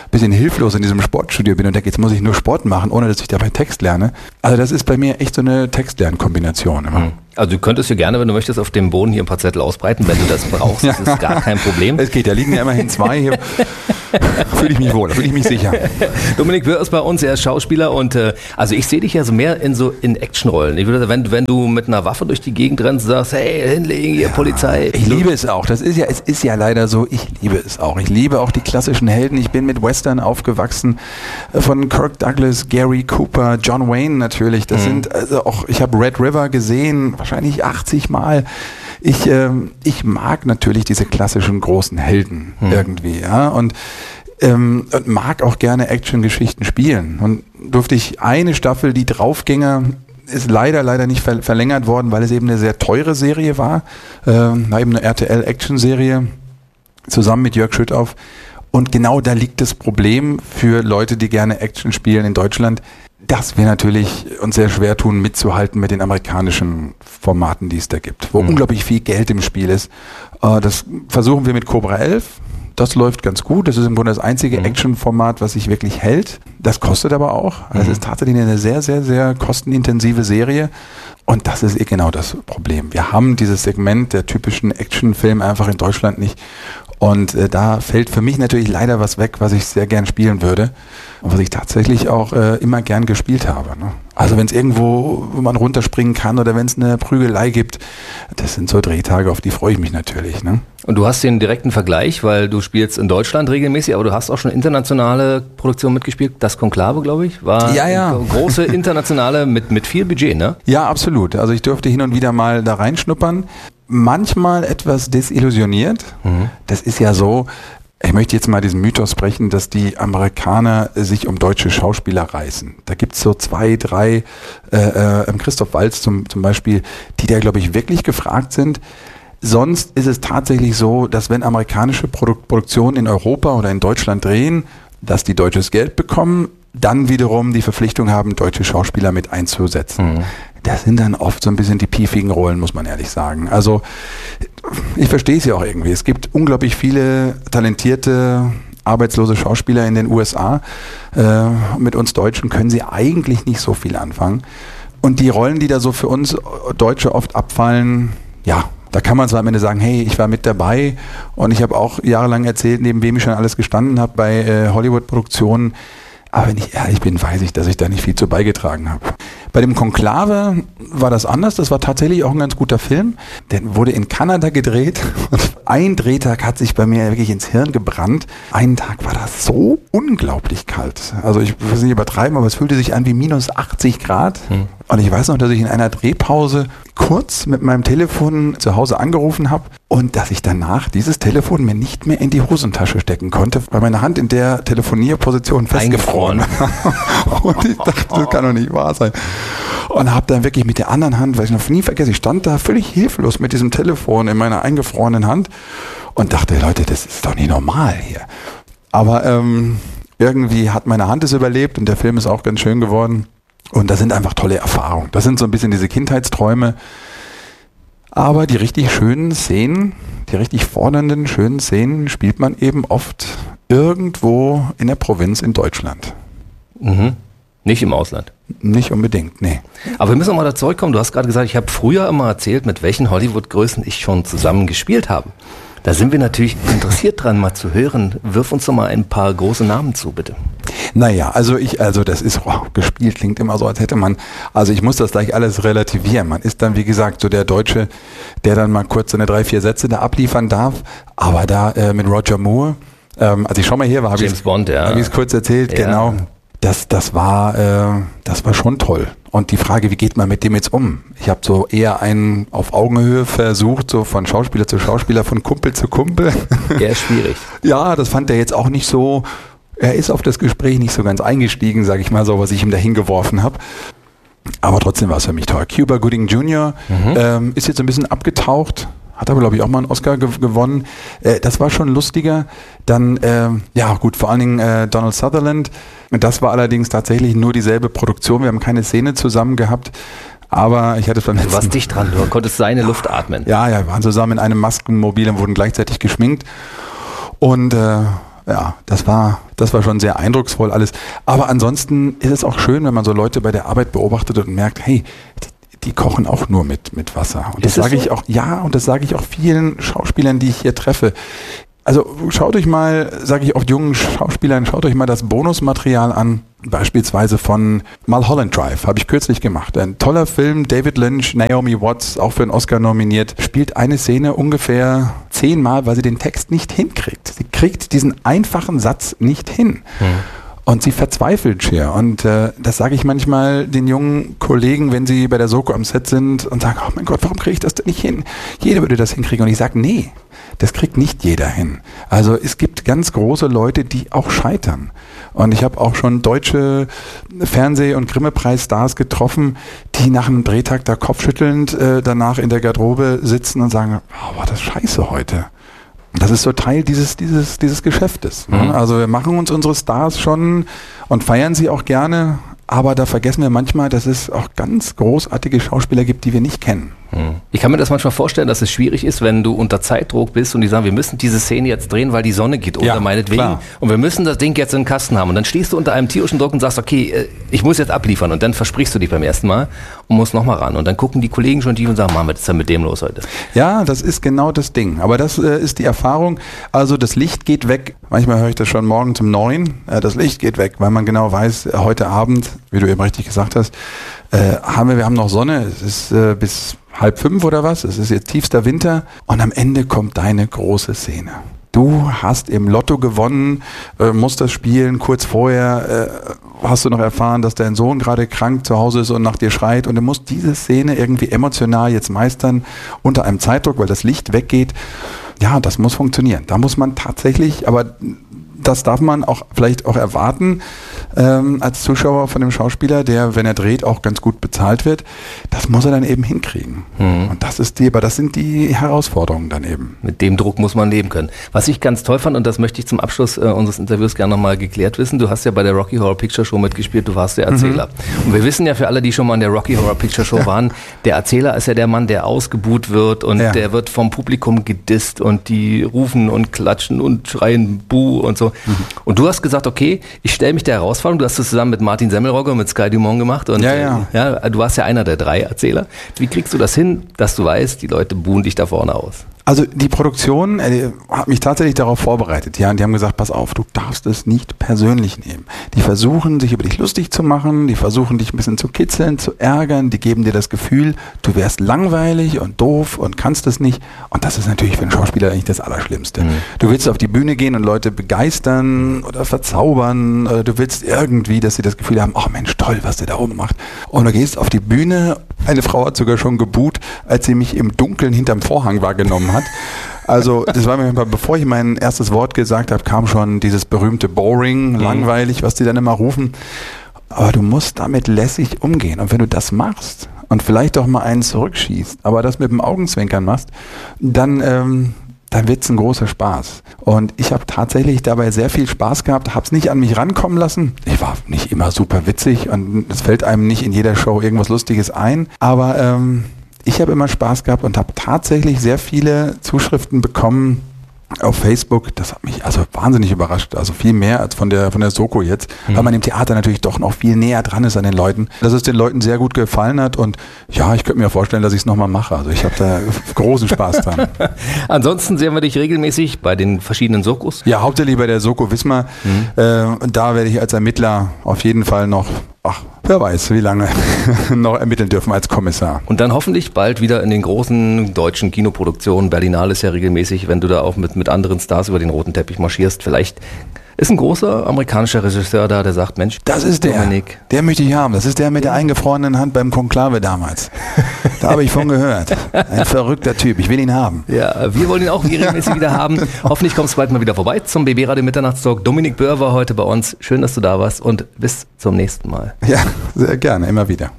bisschen hilflos in diesem Sportstudio bin und denke, jetzt muss ich nur Sport machen, ohne dass ich dabei Text lerne. Also das ist bei mir echt so eine Textlernkombination immer. Mhm. Also du könntest hier gerne, wenn du möchtest, auf dem Boden hier ein paar Zettel ausbreiten, wenn du das brauchst. Das ist gar kein Problem. Es geht, da liegen ja immerhin zwei hier. Fühle ich mich wohl, fühle ich mich sicher. Dominik Wirr ist bei uns, er ist Schauspieler und äh, also ich sehe dich ja so mehr in so in Actionrollen. Ich würde, wenn, wenn du mit einer Waffe durch die Gegend rennst und sagst, hey, hinlegen hier, ja, Polizei. Ich liebe es auch. Das ist ja, es ist ja leider so, ich liebe es auch. Ich liebe auch die klassischen Helden. Ich bin mit Western aufgewachsen, von Kirk Douglas, Gary Cooper, John Wayne natürlich. Das mhm. sind also auch, ich habe Red River gesehen, wahrscheinlich achtzig Mal. Ich, ähm, ich mag natürlich diese klassischen großen Helden hm. irgendwie, ja, und, ähm, und mag auch gerne Action-Geschichten spielen. Und durfte ich eine Staffel, die Draufgänger, ist leider, leider nicht ver- verlängert worden, weil es eben eine sehr teure Serie war, ähm, war eben eine R T L-Action-Serie, zusammen mit Jörg Schüttauf. Und genau da liegt das Problem für Leute, die gerne Action spielen in Deutschland, dass wir natürlich uns sehr schwer tun, mitzuhalten mit den amerikanischen Formaten, die es da gibt, wo mhm. unglaublich viel Geld im Spiel ist. Äh, das versuchen wir mit Cobra elf. Das läuft ganz gut. Das ist im Grunde das einzige mhm. Action-Format, was sich wirklich hält. Das kostet aber auch. Also mhm. es ist tatsächlich eine sehr, sehr, sehr kostenintensive Serie. Und das ist eh genau das Problem. Wir haben dieses Segment der typischen Actionfilme einfach in Deutschland nicht. Und äh, da fällt für mich natürlich leider was weg, was ich sehr gern spielen würde und was ich tatsächlich auch äh, immer gern gespielt habe. Ne? Also wenn es irgendwo, wo man runterspringen kann oder wenn es eine Prügelei gibt, das sind so Drehtage, auf die freue ich mich natürlich. Ne? Und du hast den direkten Vergleich, weil du spielst in Deutschland regelmäßig, aber du hast auch schon internationale Produktionen mitgespielt. Das Konklave, glaube ich, war ja, ja. eine große internationale mit, mit viel Budget, ne? Ja, absolut. Also ich durfte hin und wieder mal da reinschnuppern. Manchmal etwas desillusioniert. Mhm. Das ist ja so, ich möchte jetzt mal diesen Mythos brechen, dass die Amerikaner sich um deutsche Schauspieler reißen. Da gibt's so zwei, drei, äh, äh, Christoph Waltz zum, zum Beispiel, die da, glaube ich, wirklich gefragt sind. Sonst ist es tatsächlich so, dass wenn amerikanische Produ- Produktionen in Europa oder in Deutschland drehen, dass die deutsches Geld bekommen, dann wiederum die Verpflichtung haben, deutsche Schauspieler mit einzusetzen. Mhm. Das sind dann oft so ein bisschen die piefigen Rollen, muss man ehrlich sagen. Also ich verstehe es ja auch irgendwie. Es gibt unglaublich viele talentierte, arbeitslose Schauspieler in den U S A. Äh, mit uns Deutschen können sie eigentlich nicht so viel anfangen. Und die Rollen, die da so für uns Deutsche oft abfallen, ja, da kann man zwar am Ende sagen, hey, ich war mit dabei und ich habe auch jahrelang erzählt, neben wem ich schon alles gestanden habe bei äh, Hollywood-Produktionen. Aber wenn ich ehrlich bin, weiß ich, dass ich da nicht viel zu beigetragen habe. Bei dem Konklave war das anders. Das war tatsächlich auch ein ganz guter Film. Der wurde in Kanada gedreht. Und ein Drehtag hat sich bei mir wirklich ins Hirn gebrannt. Einen Tag war das so unglaublich kalt. Also ich will es nicht übertreiben, aber es fühlte sich an wie minus achtzig Grad. Hm. Und ich weiß noch, dass ich in einer Drehpause kurz mit meinem Telefon zu Hause angerufen habe und dass ich danach dieses Telefon mir nicht mehr in die Hosentasche stecken konnte, weil meine Hand in der Telefonierposition festgefroren war. Und ich dachte, das kann doch nicht wahr sein. Und habe dann wirklich mit der anderen Hand, weil ich noch nie vergesse, ich stand da völlig hilflos mit diesem Telefon in meiner eingefrorenen Hand und dachte, Leute, das ist doch nicht normal hier. Aber ähm, irgendwie hat meine Hand es überlebt und der Film ist auch ganz schön geworden. Und das sind einfach tolle Erfahrungen. Das sind so ein bisschen diese Kindheitsträume. Aber die richtig schönen Szenen, die richtig fordernden, schönen Szenen spielt man eben oft irgendwo in der Provinz in Deutschland. Mhm. Nicht im Ausland? Nicht unbedingt, nee. Aber wir müssen nochmal da zurückkommen. Du hast gerade gesagt, ich habe früher immer erzählt, mit welchen Hollywood-Größen ich schon zusammen gespielt habe. Da sind wir natürlich interessiert dran, mal zu hören. Wirf uns doch mal ein paar große Namen zu, bitte. Naja, also ich, also das ist, oh, gespielt klingt immer so, als hätte man, also ich muss das gleich alles relativieren. Man ist dann, wie gesagt, so der Deutsche, der dann mal kurz seine drei, vier Sätze da abliefern darf. Aber da äh, mit Roger Moore, ähm, als ich schon mal hier war, habe ich ja. es kurz erzählt, ja. genau. Das, das war, äh, das war schon toll. Und die Frage, wie geht man mit dem jetzt um? Ich habe so eher einen auf Augenhöhe versucht, so von Schauspieler zu Schauspieler, von Kumpel zu Kumpel. Ja, schwierig. Ja, das fand er jetzt auch nicht so. Er ist auf das Gespräch nicht so ganz eingestiegen, sage ich mal so, was ich ihm da hingeworfen habe. Aber trotzdem war es für mich toll. Cuba Gooding Junior Mhm. Ähm, ist jetzt ein bisschen abgetaucht. Hat aber, glaube ich, auch mal einen Oscar ge- gewonnen. Äh, das war schon lustiger. Dann, äh, ja gut, vor allen Dingen äh, Donald Sutherland. Das war allerdings tatsächlich nur dieselbe Produktion. Wir haben keine Szene zusammen gehabt. Aber ich hatte es beim letzten... Du warst dicht dran, du konntest seine Luft atmen. Ja, ja, wir waren zusammen in einem Maskenmobil und wurden gleichzeitig geschminkt. Und äh, ja, das war, das war schon sehr eindrucksvoll alles. Aber ansonsten ist es auch schön, wenn man so Leute bei der Arbeit beobachtet und merkt, hey, die, die kochen auch nur mit, mit Wasser. Und das sage ich auch, ja, und das sage ich auch vielen Schauspielern, die ich hier treffe. Also schaut euch mal, sage ich oft jungen Schauspielern, schaut euch mal das Bonusmaterial an, beispielsweise von Mulholland Drive, habe ich kürzlich gemacht. Ein toller Film, David Lynch, Naomi Watts, auch für einen Oscar nominiert, spielt eine Szene ungefähr zehnmal, weil sie den Text nicht hinkriegt. Sie kriegt diesen einfachen Satz nicht hin. Hm. Und sie verzweifelt schier. Und äh, das sage ich manchmal den jungen Kollegen, wenn sie bei der Soko am Set sind und sagen, oh mein Gott, warum kriege ich das denn nicht hin? Jeder würde das hinkriegen. Und ich sage, nee, das kriegt nicht jeder hin. Also es gibt ganz große Leute, die auch scheitern. Und ich habe auch schon deutsche Fernseh- und Grimme-Preis-Stars getroffen, die nach einem Drehtag da kopfschüttelnd äh, danach in der Garderobe sitzen und sagen, oh, war das scheiße heute. Das ist so Teil dieses, dieses, dieses Geschäftes. Mhm. Also wir machen uns unsere Stars schon und feiern sie auch gerne, aber da vergessen wir manchmal, dass es auch ganz großartige Schauspieler gibt, die wir nicht kennen. Ich kann mir das manchmal vorstellen, dass es schwierig ist, wenn du unter Zeitdruck bist und die sagen, wir müssen diese Szene jetzt drehen, weil die Sonne geht unter, ja, meinetwegen. Klar. Und wir müssen das Ding jetzt in den Kasten haben. Und dann stehst du unter einem tierischen Druck und sagst, okay, ich muss jetzt abliefern. Und dann versprichst du dich beim ersten Mal und musst nochmal ran. Und dann gucken die Kollegen schon tief und sagen, Mann, was ist denn mit dem los heute? Ja, das ist genau das Ding. Aber das äh, ist die Erfahrung. Also das Licht geht weg. Manchmal höre ich das schon morgens um neun. Äh, das Licht geht weg, weil man genau weiß, äh, heute Abend, wie du eben richtig gesagt hast, äh, haben wir, wir haben noch Sonne. Es ist äh, bis halb fünf oder was. Es ist jetzt tiefster Winter. Und am Ende kommt deine große Szene. Du hast im Lotto gewonnen, äh, musst das spielen. Kurz vorher äh, hast du noch erfahren, dass dein Sohn gerade krank zu Hause ist und nach dir schreit. Und du musst diese Szene irgendwie emotional jetzt meistern unter einem Zeitdruck, weil das Licht weggeht. Ja, das muss funktionieren. Da muss man tatsächlich, aber das darf man auch vielleicht auch erwarten ähm, als Zuschauer von dem Schauspieler, der, wenn er dreht, auch ganz gut bezahlt wird. Das muss er dann eben hinkriegen. Mhm. Und das ist die, aber das sind die Herausforderungen dann eben. Mit dem Druck muss man leben können. Was ich ganz toll fand, und das möchte ich zum Abschluss äh, unseres Interviews gerne nochmal geklärt wissen, du hast ja bei der Rocky Horror Picture Show mitgespielt, du warst der Erzähler. Mhm. Und wir wissen ja für alle, die schon mal in der Rocky Horror Picture Show waren, der Erzähler ist ja der Mann, der ausgebuht wird und ja. der wird vom Publikum gedisst und die rufen und klatschen und schreien Buh und so. Mhm. Und du hast gesagt, okay, ich stelle mich der Herausforderung, du hast das zusammen mit Martin Semmelrogge und mit Sky Dumont gemacht und ja, ja. Äh, ja, du warst ja einer der drei Erzähler. Wie kriegst du das hin, dass du weißt, die Leute buhen dich da vorne aus? Also die Produktion äh, hat mich tatsächlich darauf vorbereitet. Ja, und die haben gesagt, pass auf, du darfst es nicht persönlich nehmen. Die versuchen, sich über dich lustig zu machen, die versuchen, dich ein bisschen zu kitzeln, zu ärgern, die geben dir das Gefühl, du wärst langweilig und doof und kannst es nicht. Und das ist natürlich für einen Schauspieler eigentlich das Allerschlimmste. Mhm. Du willst auf die Bühne gehen und Leute begeistern oder verzaubern. Oder du willst irgendwie, dass sie das Gefühl haben, oh Mensch, toll, was der da oben macht. Und du gehst auf die Bühne, eine Frau hat sogar schon gebuht, als sie mich im Dunkeln hinterm Vorhang wahrgenommen hat. Also das war mir, bevor ich mein erstes Wort gesagt habe, kam schon dieses berühmte Boring, mhm. langweilig, was die dann immer rufen. Aber du musst damit lässig umgehen. Und wenn du das machst und vielleicht auch mal einen zurückschießt, aber das mit dem Augenzwinkern machst, dann, ähm, dann wird's ein großer Spaß. Und ich habe tatsächlich dabei sehr viel Spaß gehabt, habe es nicht an mich rankommen lassen. Ich war nicht immer super witzig und es fällt einem nicht in jeder Show irgendwas Lustiges ein. Aber ähm, ich habe immer Spaß gehabt und habe tatsächlich sehr viele Zuschriften bekommen auf Facebook. Das hat mich also wahnsinnig überrascht. Also viel mehr als von der von der Soko jetzt, mhm. weil man im Theater natürlich doch noch viel näher dran ist an den Leuten. Dass es den Leuten sehr gut gefallen hat und ja, ich könnte mir vorstellen, dass ich es nochmal mache. Also ich habe da großen Spaß dran. Ansonsten sehen wir dich regelmäßig bei den verschiedenen Sokos? Ja, hauptsächlich bei der Soko Wismar. Mhm. Äh, da werde ich als Ermittler auf jeden Fall noch, ach, wer weiß, wie lange noch ermitteln dürfen als Kommissar. Und dann hoffentlich bald wieder in den großen deutschen Kinoproduktionen. Berlinale ist ja regelmäßig, wenn du da auch mit, mit anderen Stars über den roten Teppich marschierst. Vielleicht ist ein großer amerikanischer Regisseur da, der sagt, Mensch, das ist der, Dominik. Der möchte ich haben. Das ist der mit der eingefrorenen Hand beim Konklave damals. Da habe ich von gehört. Ein verrückter Typ. Ich will ihn haben. Ja, wir wollen ihn auch regelmäßig wieder haben. Hoffentlich kommst du bald mal wieder vorbei zum B B Radio Mitternachtstalk. Dominik Böhr war heute bei uns. Schön, dass du da warst und bis zum nächsten Mal. Ja, sehr gerne. Immer wieder.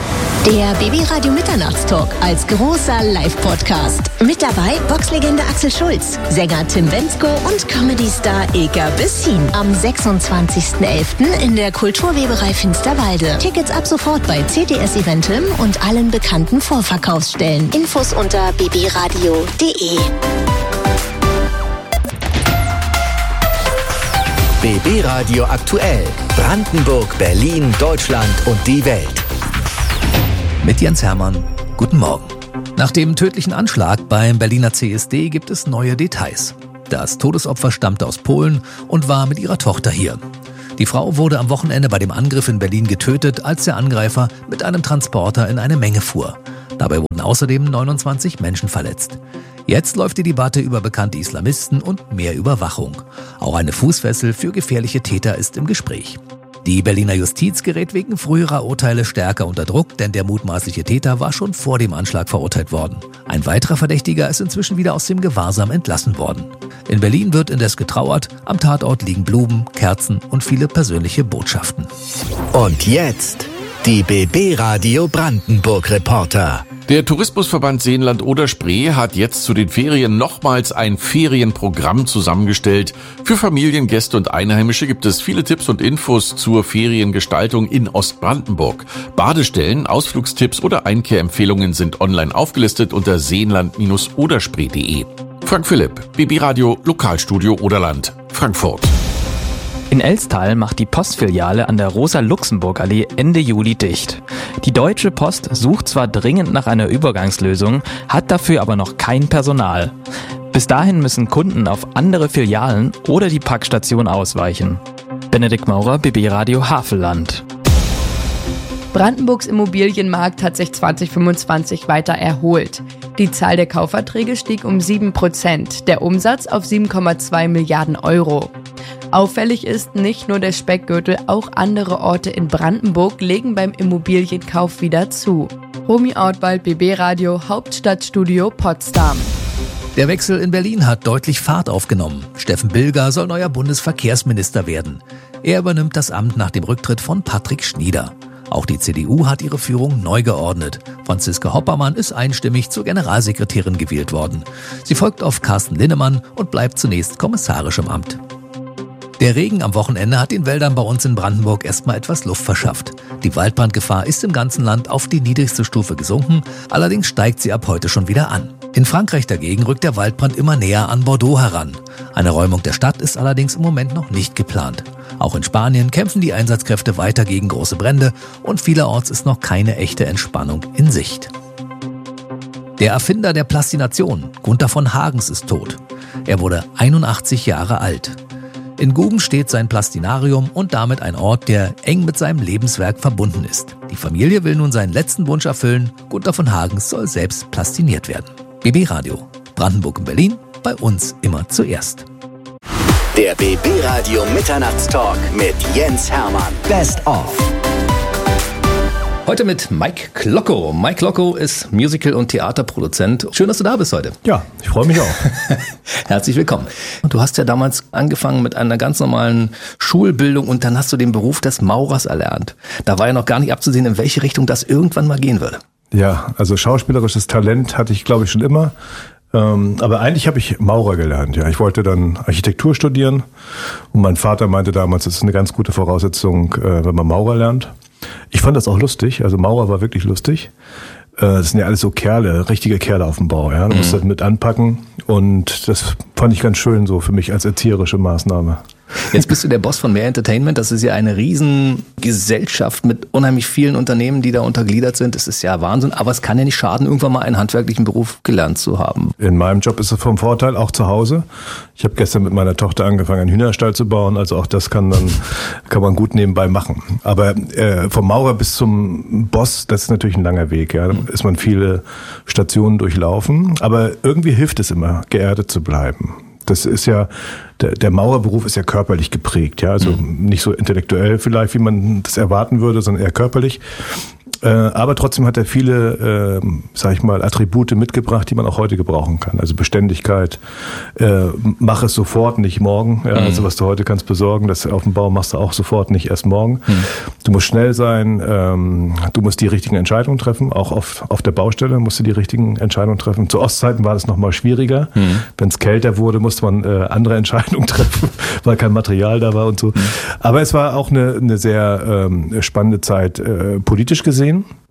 Der B B Radio Mitternachtstalk als großer Live-Podcast. Mit dabei Boxlegende Axel Schulz, Sänger Tim Bendzko und Comedy-Star Ilka Bessin. Am sechsundzwanzigsten elften in der Kulturweberei Finsterwalde. Tickets ab sofort bei C T S Eventim und allen bekannten Vorverkaufsstellen. Infos unter b b radio punkt d e. B B Radio aktuell. Brandenburg, Berlin, Deutschland und die Welt. Mit Jens Hermann. Guten Morgen. Nach dem tödlichen Anschlag beim Berliner C S D gibt es neue Details. Das Todesopfer stammte aus Polen und war mit ihrer Tochter hier. Die Frau wurde am Wochenende bei dem Angriff in Berlin getötet, als der Angreifer mit einem Transporter in eine Menge fuhr. Dabei wurden außerdem neunundzwanzig Menschen verletzt. Jetzt läuft die Debatte über bekannte Islamisten und mehr Überwachung. Auch eine Fußfessel für gefährliche Täter ist im Gespräch. Die Berliner Justiz gerät wegen früherer Urteile stärker unter Druck, denn der mutmaßliche Täter war schon vor dem Anschlag verurteilt worden. Ein weiterer Verdächtiger ist inzwischen wieder aus dem Gewahrsam entlassen worden. In Berlin wird indes getrauert, am Tatort liegen Blumen, Kerzen und viele persönliche Botschaften. Und jetzt die B B Radio Brandenburg Reporter. Der Tourismusverband Seenland-Oder-Spree hat jetzt zu den Ferien nochmals ein Ferienprogramm zusammengestellt. Für Familien, Gäste und Einheimische gibt es viele Tipps und Infos zur Feriengestaltung in Ostbrandenburg. Badestellen, Ausflugstipps oder Einkehrempfehlungen sind online aufgelistet unter seenland Bindestrich oderspree punkt de. Frank Philipp, B B Radio Lokalstudio Oderland, Frankfurt. In Elstal macht die Postfiliale an der Rosa-Luxemburg-Allee Ende Juli dicht. Die Deutsche Post sucht zwar dringend nach einer Übergangslösung, hat dafür aber noch kein Personal. Bis dahin müssen Kunden auf andere Filialen oder die Packstation ausweichen. Benedikt Maurer, B B Radio Havelland. Brandenburgs Immobilienmarkt hat sich zwanzig fünfundzwanzig weiter erholt. Die Zahl der Kaufverträge stieg um sieben Prozent, der Umsatz auf sieben Komma zwei Milliarden Euro. Auffällig ist, nicht nur der Speckgürtel, auch andere Orte in Brandenburg legen beim Immobilienkauf wieder zu. Romy Ortwald, B B Radio, Hauptstadtstudio Potsdam. Der Wechsel in Berlin hat deutlich Fahrt aufgenommen. Steffen Bilger soll neuer Bundesverkehrsminister werden. Er übernimmt das Amt nach dem Rücktritt von Patrick Schnieder. Auch die C D U hat ihre Führung neu geordnet. Franziska Hoppermann ist einstimmig zur Generalsekretärin gewählt worden. Sie folgt auf Carsten Linnemann und bleibt zunächst kommissarisch im Amt. Der Regen am Wochenende hat den Wäldern bei uns in Brandenburg erstmal etwas Luft verschafft. Die Waldbrandgefahr ist im ganzen Land auf die niedrigste Stufe gesunken, allerdings steigt sie ab heute schon wieder an. In Frankreich dagegen rückt der Waldbrand immer näher an Bordeaux heran. Eine Räumung der Stadt ist allerdings im Moment noch nicht geplant. Auch in Spanien kämpfen die Einsatzkräfte weiter gegen große Brände und vielerorts ist noch keine echte Entspannung in Sicht. Der Erfinder der Plastination, Gunther von Hagens, ist tot. Er wurde einundachtzig Jahre alt. In Guben steht sein Plastinarium und damit ein Ort, der eng mit seinem Lebenswerk verbunden ist. Die Familie will nun seinen letzten Wunsch erfüllen. Gunther von Hagens soll selbst plastiniert werden. B B Radio, Brandenburg und Berlin, bei uns immer zuerst. Der B B Radio Mitternachtstalk mit Jens Hermann. Best of. Heute mit Mike Klockow. Mike Klockow ist Musical- und Theaterproduzent. Schön, dass du da bist heute. Ja, ich freue mich auch. Herzlich willkommen. Du hast ja damals angefangen mit einer ganz normalen Schulbildung und dann hast du den Beruf des Maurers erlernt. Da war ja noch gar nicht abzusehen, in welche Richtung das irgendwann mal gehen würde. Ja, also schauspielerisches Talent hatte ich, glaube ich, schon immer. Ähm, aber eigentlich habe ich Maurer gelernt. Ja, ich wollte dann Architektur studieren und mein Vater meinte damals, das ist eine ganz gute Voraussetzung, äh, wenn man Maurer lernt. Ich fand das auch lustig, also Maurer war wirklich lustig. Das sind ja alles so Kerle, richtige Kerle auf dem Bau. Ja, du musst das mit anpacken und das fand ich ganz schön so für mich als erzieherische Maßnahme. Jetzt bist du der Boss von Mehr Entertainment. Das ist ja eine Riesengesellschaft mit unheimlich vielen Unternehmen, die da untergliedert sind. Das ist ja Wahnsinn. Aber es kann ja nicht schaden, irgendwann mal einen handwerklichen Beruf gelernt zu haben. In meinem Job ist es vom Vorteil, auch zu Hause. Ich habe gestern mit meiner Tochter angefangen, einen Hühnerstall zu bauen. Also auch das kann dann kann man gut nebenbei machen. Aber äh, vom Maurer bis zum Boss, das ist natürlich ein langer Weg. Ja, da ist man viele Stationen durchlaufen. Aber irgendwie hilft es immer, geerdet zu bleiben. Das ist ja, der, der Maurerberuf ist ja körperlich geprägt, ja, also mhm. nicht so intellektuell vielleicht, wie man das erwarten würde, sondern eher körperlich. Äh, aber trotzdem hat er viele, äh, sag ich mal, Attribute mitgebracht, die man auch heute gebrauchen kann. Also Beständigkeit, äh, mach es sofort, nicht morgen. Ja, mhm. Also was du heute kannst besorgen, das auf dem Bau machst du auch sofort, nicht erst morgen. Mhm. Du musst schnell sein, ähm, du musst die richtigen Entscheidungen treffen. Auch auf, auf der Baustelle musst du die richtigen Entscheidungen treffen. Zu Ostzeiten war das nochmal schwieriger. Mhm. Wenn es kälter wurde, musste man äh, andere Entscheidungen treffen, weil kein Material da war und so. Mhm. Aber es war auch eine, eine sehr ähm, spannende Zeit, äh, politisch gesehen.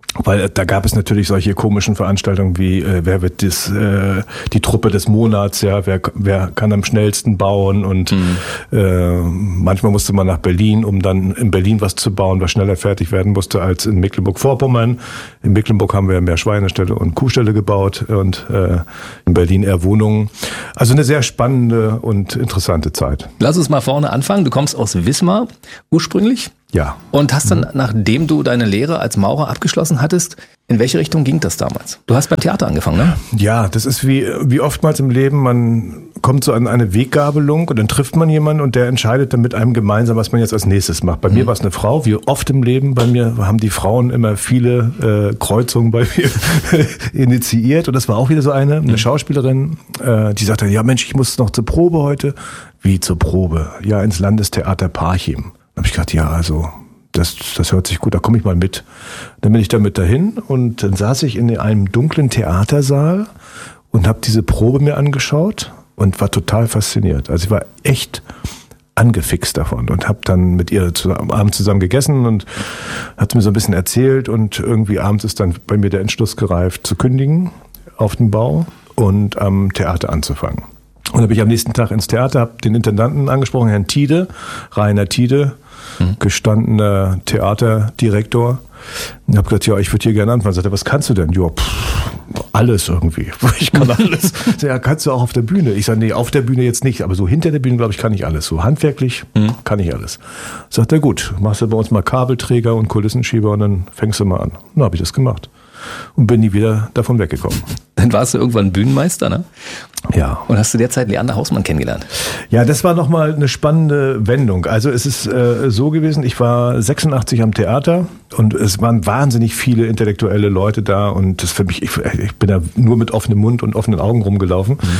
Weil da gab es natürlich solche komischen Veranstaltungen wie äh, wer wird das, äh, die Truppe des Monats, ja, wer, wer kann am schnellsten bauen und mhm. äh, manchmal musste man nach Berlin, um dann in Berlin was zu bauen, was schneller fertig werden musste als in Mecklenburg-Vorpommern. In Mecklenburg haben wir mehr Schweineställe und Kuhställe gebaut und äh, in Berlin eher Wohnungen. Also eine sehr spannende und interessante Zeit. Lass uns mal vorne anfangen. Du kommst aus Wismar ursprünglich. Ja. Und hast dann, nachdem du deine Lehre als Maurer abgeschlossen hattest, in welche Richtung ging das damals? Du hast beim Theater angefangen, ne? Ja, das ist wie, wie oftmals im Leben, man kommt so an eine Weggabelung und dann trifft man jemanden und der entscheidet dann mit einem gemeinsam, was man jetzt als nächstes macht. Bei mhm. mir war es eine Frau, wie oft im Leben, bei mir haben die Frauen immer viele äh, Kreuzungen bei mir initiiert und das war auch wieder so eine, eine mhm. Schauspielerin, äh, die sagte, ja Mensch, ich muss noch zur Probe heute. Wie zur Probe? Ja, ins Landestheater Parchim. Da habe ich gedacht, ja, also das, das hört sich gut, da komme ich mal mit. Dann bin ich damit dahin und dann saß ich in einem dunklen Theatersaal und habe diese Probe mir angeschaut und war total fasziniert. Also ich war echt angefixt davon und habe dann mit ihr zusammen, abends zusammen gegessen und hat mir so ein bisschen erzählt und irgendwie abends ist dann bei mir der Entschluss gereift, zu kündigen auf dem Bau und am Theater anzufangen. Und da bin ich am nächsten Tag ins Theater, habe den Intendanten angesprochen, Herrn Tiede, Rainer Tiede, hm. gestandener Theaterdirektor. Und habe gesagt, ja, ich würde hier gerne anfangen. Sagt er, was kannst du denn? Ja, pff, alles irgendwie. Ich kann alles. Ja, kannst du auch auf der Bühne? Ich sage, nee, auf der Bühne jetzt nicht, aber so hinter der Bühne, glaube ich, kann ich alles. So handwerklich hm. kann ich alles. Sagt er, gut, machst du bei uns mal Kabelträger und Kulissenschieber und dann fängst du mal an. Dann habe ich das gemacht. Und bin nie wieder davon weggekommen. Dann warst du irgendwann Bühnenmeister, ne? Ja. Und hast du derzeit Leander Hausmann kennengelernt? Ja, das war nochmal eine spannende Wendung. Also es ist äh, so gewesen, ich war sechsundachtzig am Theater und es waren wahnsinnig viele intellektuelle Leute da und das für mich, ich, ich bin da nur mit offenem Mund und offenen Augen rumgelaufen mhm.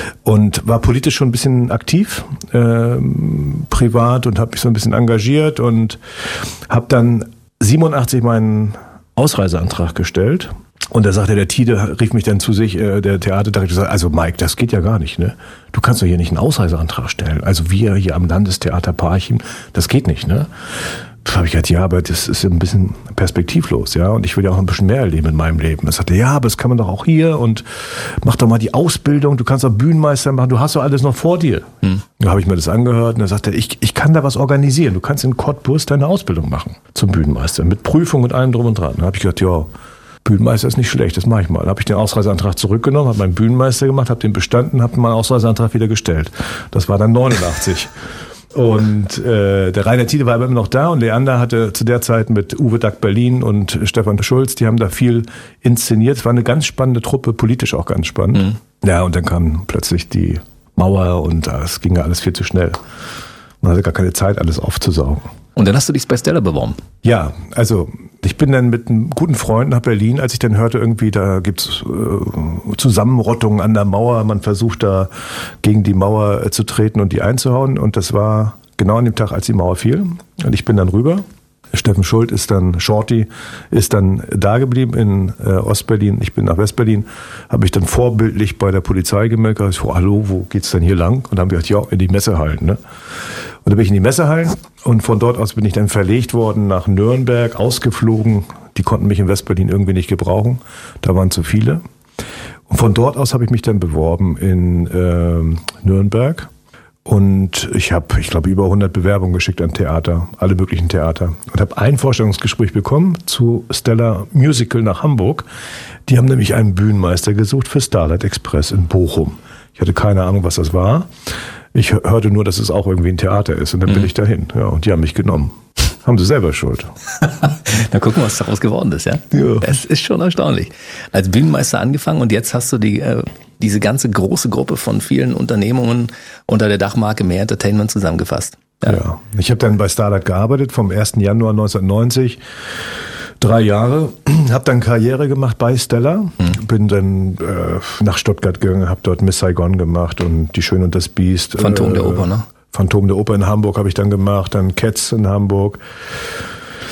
und war politisch schon ein bisschen aktiv, äh, privat und habe mich so ein bisschen engagiert und habe dann siebenundachtzig meinen Ausreiseantrag gestellt. Und da sagte der Tiede, rief mich dann zu sich, äh, der Theaterdirektor, sagt, also Mike, das geht ja gar nicht, ne? Du kannst doch hier nicht einen Ausreiseantrag stellen. Also wir hier am Landestheater Parchim, das geht nicht, ne? Da habe ich gesagt, ja, aber das ist ein bisschen perspektivlos, ja, und ich will ja auch ein bisschen mehr erleben in meinem Leben. Er sagte, ja, aber das kann man doch auch hier und mach doch mal die Ausbildung, du kannst doch Bühnenmeister machen, du hast doch alles noch vor dir. Hm. Da habe ich mir das angehört und er sagte, ich, ich kann da was organisieren, du kannst in Cottbus deine Ausbildung machen zum Bühnenmeister, mit Prüfung und allem drum und dran. Da habe ich gesagt, ja, Bühnenmeister ist nicht schlecht, das mache ich mal. Dann habe ich den Ausreiseantrag zurückgenommen, habe meinen Bühnenmeister gemacht, habe den bestanden, habe meinen Ausreiseantrag wieder gestellt. Das war dann neunundachtzig. Und äh, der Rainer Tiede war aber immer noch da und Leander hatte zu der Zeit mit Uwe Dack Berlin und Stefan Schulz, die haben da viel inszeniert. Es war eine ganz spannende Truppe, politisch auch ganz spannend. Mhm. Ja, und dann kam plötzlich die Mauer und es ging ja alles viel zu schnell. Man hatte gar keine Zeit, alles aufzusaugen. Und dann hast du dich bei Stella beworben? Ja, also ich bin dann mit einem guten Freund nach Berlin, als ich dann hörte, irgendwie da gibt's äh, Zusammenrottungen an der Mauer, man versucht da gegen die Mauer äh, zu treten und die einzuhauen und das war genau an dem Tag, als die Mauer fiel und ich bin dann rüber. Steffen Schult ist dann, Shorty, ist dann da geblieben in äh, Ostberlin. Ich bin nach Westberlin, habe mich dann vorbildlich bei der Polizei gemeldet. Ich so, hallo, wo geht's denn hier lang? Und dann haben wir gesagt, ja, in die Messehallen. Ne? Und dann bin ich in die Messehallen und von dort aus bin ich dann verlegt worden nach Nürnberg, ausgeflogen. Die konnten mich in Westberlin irgendwie nicht gebrauchen. Da waren zu viele. Und von dort aus habe ich mich dann beworben in äh, Nürnberg. Und ich habe, ich glaube, über hundert Bewerbungen geschickt an Theater, alle möglichen Theater. Und habe ein Vorstellungsgespräch bekommen zu Stella Musical nach Hamburg. Die haben nämlich einen Bühnenmeister gesucht für Starlight Express in Bochum. Ich hatte keine Ahnung, was das war. Ich hörte nur, dass es auch irgendwie ein Theater ist. Und dann mhm. bin ich dahin. Ja, und die haben mich genommen. Haben sie selber Schuld. Dann gucken wir, was daraus geworden ist, ja? Ja. Das ist schon erstaunlich. Als Bühnenmeister angefangen und jetzt hast du die, äh, diese ganze große Gruppe von vielen Unternehmungen unter der Dachmarke Mehr Entertainment zusammengefasst. Ja, ja. Ich habe dann bei Starlight gearbeitet vom ersten Januar neunzehnhundertneunzig. Drei Jahre, habe dann Karriere gemacht bei Stella, hm. bin dann äh, nach Stuttgart gegangen, habe dort Miss Saigon gemacht und Die Schöne und das Biest. Phantom äh, der Oper, ne? Phantom der Oper in Hamburg habe ich dann gemacht, dann Cats in Hamburg.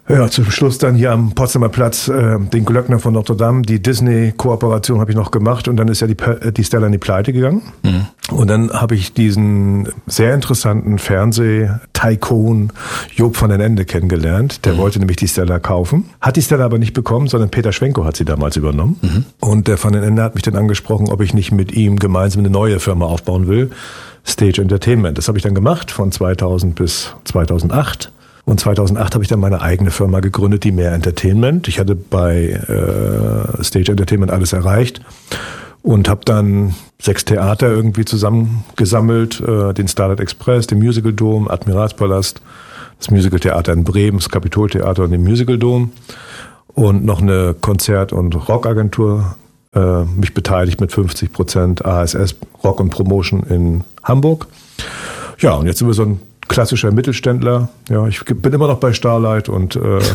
Ja, zum Schluss dann hier am Potsdamer Platz äh, den Glöckner von Notre Dame. Die Disney-Kooperation habe ich noch gemacht und dann ist ja die, die Stella in die Pleite gegangen. Mhm. Und dann habe ich diesen sehr interessanten Fernseh-Tycoon Job van den Ende kennengelernt. Der mhm. wollte nämlich die Stella kaufen. Hat die Stella aber nicht bekommen, sondern Peter Schwenko hat sie damals übernommen. Mhm. Und der van den Ende hat mich dann angesprochen, ob ich nicht mit ihm gemeinsam eine neue Firma aufbauen will. Stage Entertainment. Das habe ich dann gemacht von zweitausend bis zweitausendacht. Und zweitausendacht habe ich dann meine eigene Firma gegründet, die Mehr Entertainment. Ich hatte bei äh, Stage Entertainment alles erreicht und habe dann sechs Theater irgendwie zusammengesammelt. Äh, den Starlight Express, den Musical Dome, Admiralspalast, das Musical Theater in Bremen, das Kapitoltheater und den Musical Dome. Und noch eine Konzert- und Rockagentur, äh, mich beteiligt mit fünfzig Prozent A S S Rock und Promotion in Hamburg. Ja, und jetzt sind wir so ein klassischer Mittelständler. Ja, ich bin immer noch bei Starlight und äh, äh,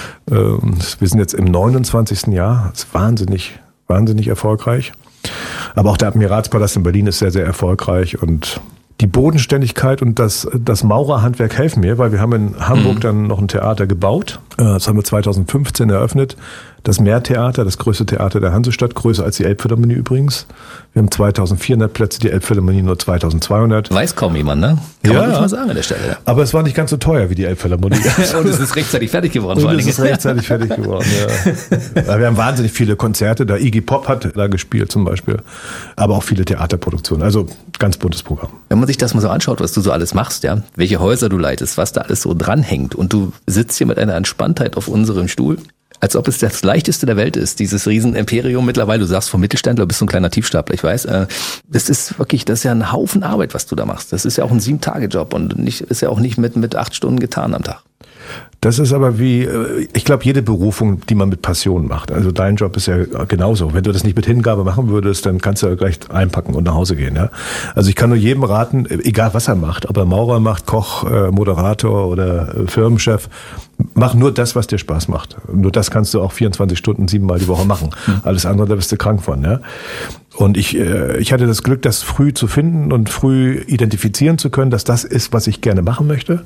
wir sind jetzt im neunundzwanzigsten Jahr. Das ist wahnsinnig, wahnsinnig erfolgreich. Aber auch der Admiralspalast in Berlin ist sehr, sehr erfolgreich und die Bodenständigkeit und das, das Maurerhandwerk helfen mir, weil wir haben in Hamburg mhm. dann noch ein Theater gebaut. Das haben wir zweitausendfünfzehn eröffnet. Das Meertheater, das größte Theater der Hansestadt, größer als die Elbphilharmonie übrigens. Wir haben zweitausendvierhundert Plätze, die Elbphilharmonie nur zweitausendzweihundert. Weiß kaum jemand, ne? Kann ja, man nicht mal sagen an der Stelle. Aber es war nicht ganz so teuer wie die Elbphilharmonie. Und es ist rechtzeitig fertig geworden. Und vor es ist rechtzeitig fertig geworden, ja. Wir haben wahnsinnig viele Konzerte, da Iggy Pop hat da gespielt zum Beispiel, aber auch viele Theaterproduktionen, also ganz buntes Programm. Wenn man sich das mal so anschaut, was du so alles machst, ja, welche Häuser du leitest, was da alles so dranhängt und du sitzt hier mit einer Entspanntheit auf unserem Stuhl, als ob es das leichteste der Welt ist, dieses Riesen-Imperium mittlerweile. Du sagst vom Mittelständler, bist so ein kleiner Tiefstapler, ich weiß. Das ist wirklich, das ist ja ein Haufen Arbeit, was du da machst. Das ist ja auch ein Sieben-Tage-Job und nicht, ist ja auch nicht mit, mit acht Stunden getan am Tag. Das ist aber wie, ich glaube, jede Berufung, die man mit Passion macht. Also dein Job ist ja genauso. Wenn du das nicht mit Hingabe machen würdest, dann kannst du ja gleich einpacken und nach Hause gehen. Ja? Also ich kann nur jedem raten, egal was er macht, ob er Maurer macht, Koch, Moderator oder Firmenchef, mach nur das, was dir Spaß macht. Nur das kannst du auch vierundzwanzig Stunden, siebenmal die Woche machen. Alles andere, da bist du krank von. Ja? Und ich, ich hatte das Glück, das früh zu finden und früh identifizieren zu können, dass das ist, was ich gerne machen möchte.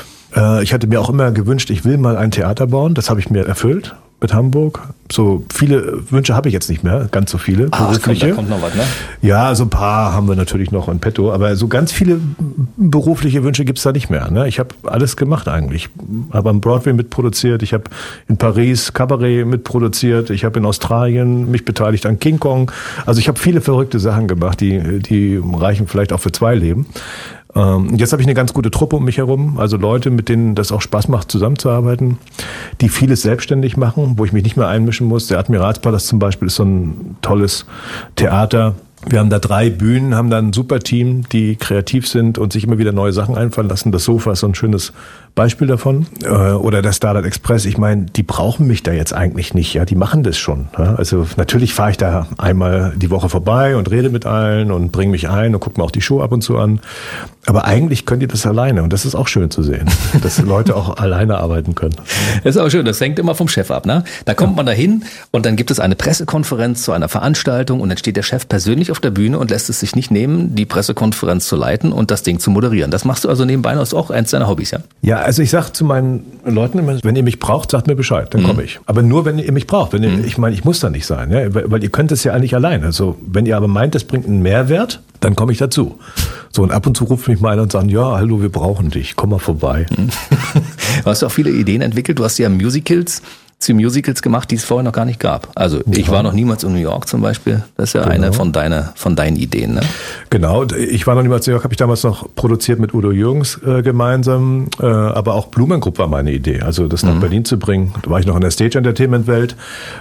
Ich hatte mir auch immer gewünscht, ich will mal ein Theater bauen. Das habe ich mir erfüllt mit Hamburg. So viele Wünsche habe ich jetzt nicht mehr, ganz so viele berufliche. Ach, kommt, da kommt noch was, ne? Ja, so ein paar haben wir natürlich noch in petto, aber so ganz viele berufliche Wünsche gibt's da nicht mehr. Ne? Ich habe alles gemacht eigentlich. Habe am Broadway mitproduziert, ich habe in Paris Cabaret mitproduziert, ich habe in Australien mich beteiligt an King Kong. Also ich habe viele verrückte Sachen gemacht, die, die reichen vielleicht auch für zwei Leben. Jetzt habe ich eine ganz gute Truppe um mich herum, also Leute, mit denen das auch Spaß macht, zusammenzuarbeiten, die vieles selbstständig machen, wo ich mich nicht mehr einmischen muss. Der Admiralspalast zum Beispiel ist so ein tolles Theater. Wir haben da drei Bühnen, haben da ein super Team, die kreativ sind und sich immer wieder neue Sachen einfallen lassen. Das Sofa ist so ein schönes Beispiel davon. Oder der Starlight Express. Ich meine, die brauchen mich da jetzt eigentlich nicht. Ja, die machen das schon. Also natürlich fahre ich da einmal die Woche vorbei und rede mit allen und bringe mich ein und gucke mir auch die Show ab und zu an. Aber eigentlich können die das alleine und das ist auch schön zu sehen, dass Leute auch alleine arbeiten können. Das ist auch schön, das hängt immer vom Chef ab, ne? Da kommt ja. man da hin und dann gibt es eine Pressekonferenz zu einer Veranstaltung und dann steht der Chef persönlich auf der Bühne und lässt es sich nicht nehmen, die Pressekonferenz zu leiten und das Ding zu moderieren. Das machst du also nebenbei, das ist auch eins deiner Hobbys, ja? Ja, also ich sag zu meinen Leuten immer, wenn ihr mich braucht, sagt mir Bescheid, dann mhm. komme ich. Aber nur, wenn ihr mich braucht. Wenn ihr, mhm. Ich meine, ich muss da nicht sein, ja? weil, weil ihr könnt es ja eigentlich alleine. Also wenn ihr aber meint, das bringt einen Mehrwert, dann komme ich dazu. So, und ab und zu ruft mich mal einer und sagt, ja, hallo, wir brauchen dich, komm mal vorbei. Du hast auch viele Ideen entwickelt, du hast ja Musicals, zu Musicals gemacht, die es vorher noch gar nicht gab. Also ja. ich war noch niemals in New York zum Beispiel, das ist ja genau. eine von, deiner, von deinen Ideen. Ne? Genau, ich war noch niemals in New York, habe ich damals noch produziert mit Udo Jürgens äh, gemeinsam, äh, aber auch Blumengroup war meine Idee, also das nach mhm. Berlin zu bringen. Da war ich noch in der Stage-Entertainment-Welt.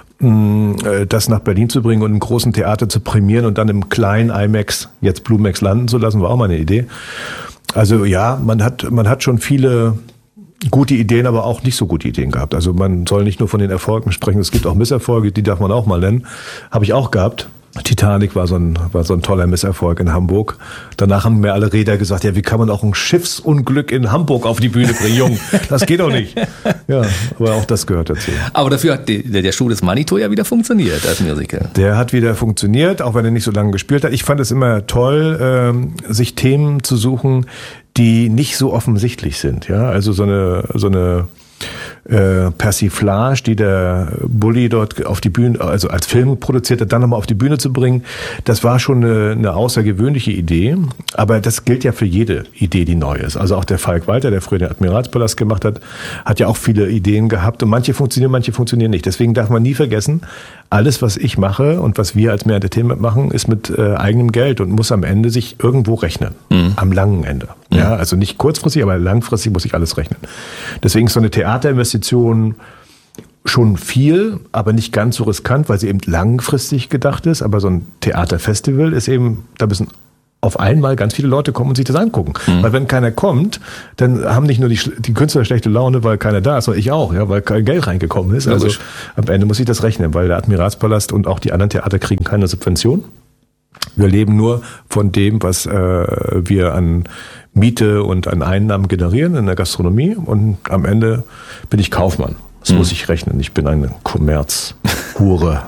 Das nach Berlin zu bringen und im großen Theater zu prämieren und dann im kleinen IMAX, jetzt Blumax, landen zu lassen, war auch meine Idee. Also ja, man hat, man hat schon viele gute Ideen, aber auch nicht so gute Ideen gehabt. Also man soll nicht nur von den Erfolgen sprechen, es gibt auch Misserfolge, die darf man auch mal nennen. Habe ich auch gehabt. Titanic war so ein, war so ein toller Misserfolg in Hamburg. Danach haben mir alle Räder gesagt, ja, wie kann man auch ein Schiffsunglück in Hamburg auf die Bühne bringen? Jung, das geht doch nicht. Ja, aber auch das gehört dazu. Aber dafür hat die, der Schuh des Manitou ja wieder funktioniert als Musical. Der hat wieder funktioniert, auch wenn er nicht so lange gespielt hat. Ich fand es immer toll, ähm, sich Themen zu suchen, die nicht so offensichtlich sind. Ja, also so eine, so eine äh, Persiflage, die der Bully dort auf die Bühne, also als Film produziert hat, dann nochmal auf die Bühne zu bringen. Das war schon eine, eine außergewöhnliche Idee, aber das gilt ja für jede Idee, die neu ist. Also auch der Falk Walter, der früher den Admiralspalast gemacht hat, hat ja auch viele Ideen gehabt und manche funktionieren, manche funktionieren nicht. Deswegen darf man nie vergessen, alles, was ich mache und was wir als Mehr Entertainment machen, ist mit äh, eigenem Geld und muss am Ende sich irgendwo rechnen. Mhm. Am langen Ende. Mhm. Ja, also nicht kurzfristig, aber langfristig muss ich alles rechnen. Deswegen ist so eine Theaterinvestition schon viel, aber nicht ganz so riskant, weil sie eben langfristig gedacht ist. Aber so ein Theaterfestival ist eben, da müssen auf einmal ganz viele Leute kommen und sich das angucken. Mhm. Weil wenn keiner kommt, dann haben nicht nur die, die Künstler schlechte Laune, weil keiner da ist, sondern ich auch, ja, weil kein Geld reingekommen ist. Also am Ende muss ich das rechnen, weil der Admiralspalast und auch die anderen Theater kriegen keine Subvention. Wir leben nur von dem, was äh, wir an Miete und an Einnahmen generieren in der Gastronomie und am Ende bin ich Kaufmann. Das mhm. muss ich rechnen. Ich bin eine Kommerzhure.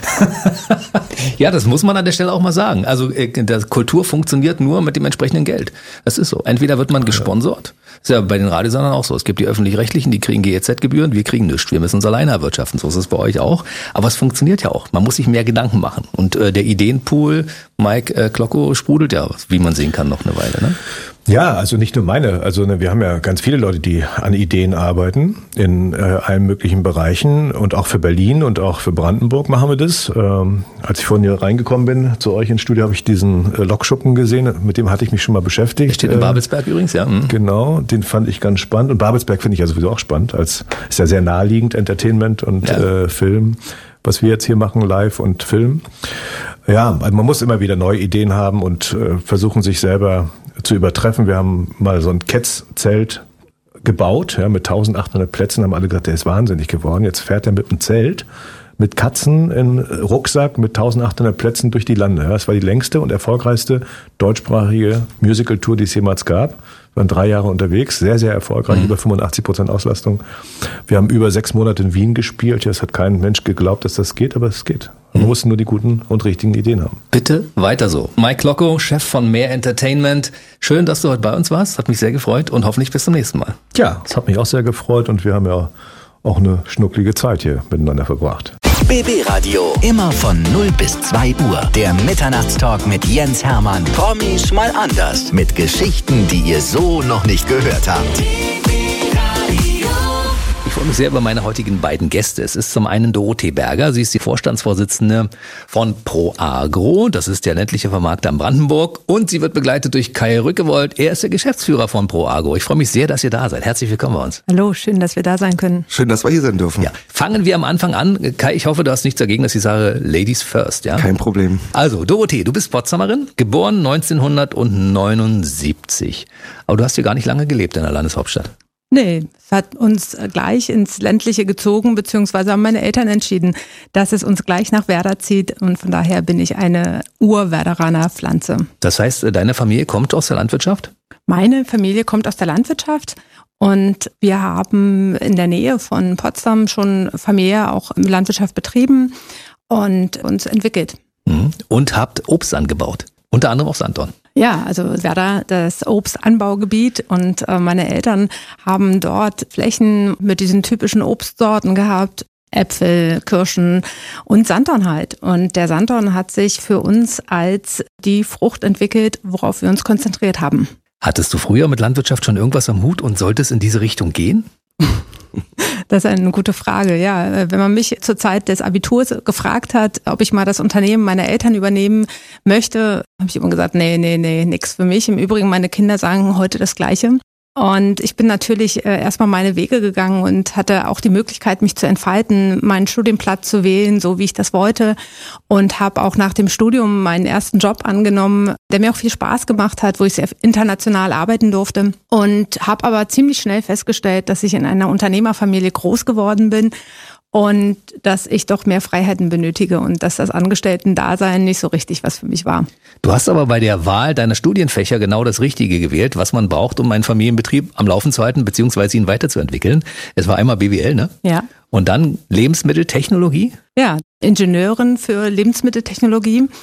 Ja, das muss man an der Stelle auch mal sagen. Also äh, das Kultur funktioniert nur mit dem entsprechenden Geld. Das ist so. Entweder wird man gesponsert. Das ist ja bei den Radiosendern auch so. Es gibt die Öffentlich-Rechtlichen, die kriegen G E Z-Gebühren, wir kriegen nichts. Wir müssen uns alleine erwirtschaften. So ist es bei euch auch. Aber es funktioniert ja auch. Man muss sich mehr Gedanken machen. Und äh, der Ideenpool, Mike äh, Klockow, sprudelt ja, wie man sehen kann, noch eine Weile, ne? Ja, also nicht nur meine. Also ne, wir haben ja ganz viele Leute, die an Ideen arbeiten in äh, allen möglichen Bereichen und auch für Berlin und auch für Brandenburg machen wir das. Ähm, als ich vorhin hier reingekommen bin zu euch ins Studio, habe ich diesen äh, Lokschuppen gesehen. Mit dem hatte ich mich schon mal beschäftigt. Der steht in Babelsberg äh, übrigens, ja. Mhm. Genau, den fand ich ganz spannend. Und Babelsberg finde ich ja sowieso auch spannend. Als ist ja sehr naheliegend, Entertainment und ja. äh, Film, was wir jetzt hier machen, live und Film. Ja, also man muss immer wieder neue Ideen haben und äh, versuchen, sich selber zu übertreffen. Wir haben mal so ein Ketz-Zelt gebaut, ja, mit eintausendachthundert Plätzen, haben alle gesagt, der ist wahnsinnig geworden. Jetzt fährt er mit einem Zelt, mit Katzen in Rucksack, mit eintausendachthundert Plätzen durch die Lande. Ja, das war die längste und erfolgreichste deutschsprachige Musical-Tour, die es jemals gab. Wir waren drei Jahre unterwegs, sehr, sehr erfolgreich, mhm. über fünfundachtzig Prozent Auslastung. Wir haben über sechs Monate in Wien gespielt. Ja, es hat kein Mensch geglaubt, dass das geht, aber es geht. Man mhm. muss nur die guten und richtigen Ideen haben. Bitte weiter so. Mike Klockow, Chef von Mehr Entertainment. Schön, dass du heute bei uns warst. Hat mich sehr gefreut und hoffentlich bis zum nächsten Mal. Ja, es hat mich auch sehr gefreut und wir haben ja auch eine schnucklige Zeit hier miteinander verbracht. B B Radio, immer von null bis zwei Uhr. Der Mitternachtstalk mit Jens Hermann. Promis mal anders. Mit Geschichten, die ihr so noch nicht gehört habt. Ich freue mich sehr über meine heutigen beiden Gäste. Es ist zum einen Dorothee Berger. Sie ist die Vorstandsvorsitzende von ProAgro. Das ist der ländliche Vermarkter in Brandenburg. Und sie wird begleitet durch Kai Rückewold. Er ist der Geschäftsführer von ProAgro. Ich freue mich sehr, dass ihr da seid. Herzlich willkommen bei uns. Hallo, schön, dass wir da sein können. Schön, dass wir hier sein dürfen. Ja, fangen wir am Anfang an. Kai, ich hoffe, du hast nichts dagegen, dass ich sage Ladies first. Ja? Kein Problem. Also, Dorothee, du bist Potsdamerin, geboren neunzehnhundertneunundsiebzig. Aber du hast hier gar nicht lange gelebt in der Landeshauptstadt. Nee, es hat uns gleich ins Ländliche gezogen, beziehungsweise haben meine Eltern entschieden, dass es uns gleich nach Werder zieht und von daher bin ich eine Ur-Werderaner Pflanze. Das heißt, deine Familie kommt aus der Landwirtschaft? Meine Familie kommt aus der Landwirtschaft und wir haben in der Nähe von Potsdam schon familiär auch Landwirtschaft betrieben und uns entwickelt. Und habt Obst angebaut, unter anderem auch Sanddorn. Ja, also Werder, das Obstanbaugebiet und äh, meine Eltern haben dort Flächen mit diesen typischen Obstsorten gehabt, Äpfel, Kirschen und Sanddorn halt. Und der Sanddorn hat sich für uns als die Frucht entwickelt, worauf wir uns konzentriert haben. Hattest du früher mit Landwirtschaft schon irgendwas am Hut und sollte es in diese Richtung gehen? Das ist eine gute Frage, ja. Wenn man mich zur Zeit des Abiturs gefragt hat, ob ich mal das Unternehmen meiner Eltern übernehmen möchte, habe ich immer gesagt, nee, nee, nee, nix für mich. Im Übrigen, meine Kinder sagen heute das Gleiche. Und ich bin natürlich äh, erstmal meine Wege gegangen und hatte auch die Möglichkeit, mich zu entfalten, meinen Studienplatz zu wählen, so wie ich das wollte. Und habe auch nach dem Studium meinen ersten Job angenommen, der mir auch viel Spaß gemacht hat, wo ich sehr international arbeiten durfte. Und habe aber ziemlich schnell festgestellt, dass ich in einer Unternehmerfamilie groß geworden bin und dass ich doch mehr Freiheiten benötige und dass das Angestellten-Dasein nicht so richtig was für mich war. Du hast aber bei der Wahl deiner Studienfächer genau das Richtige gewählt, was man braucht, um einen Familienbetrieb am Laufen zu halten, beziehungsweise ihn weiterzuentwickeln. Es war einmal B W L, ne? Ja. Und dann Lebensmitteltechnologie? Ja, Ingenieurin für Lebensmitteltechnologie.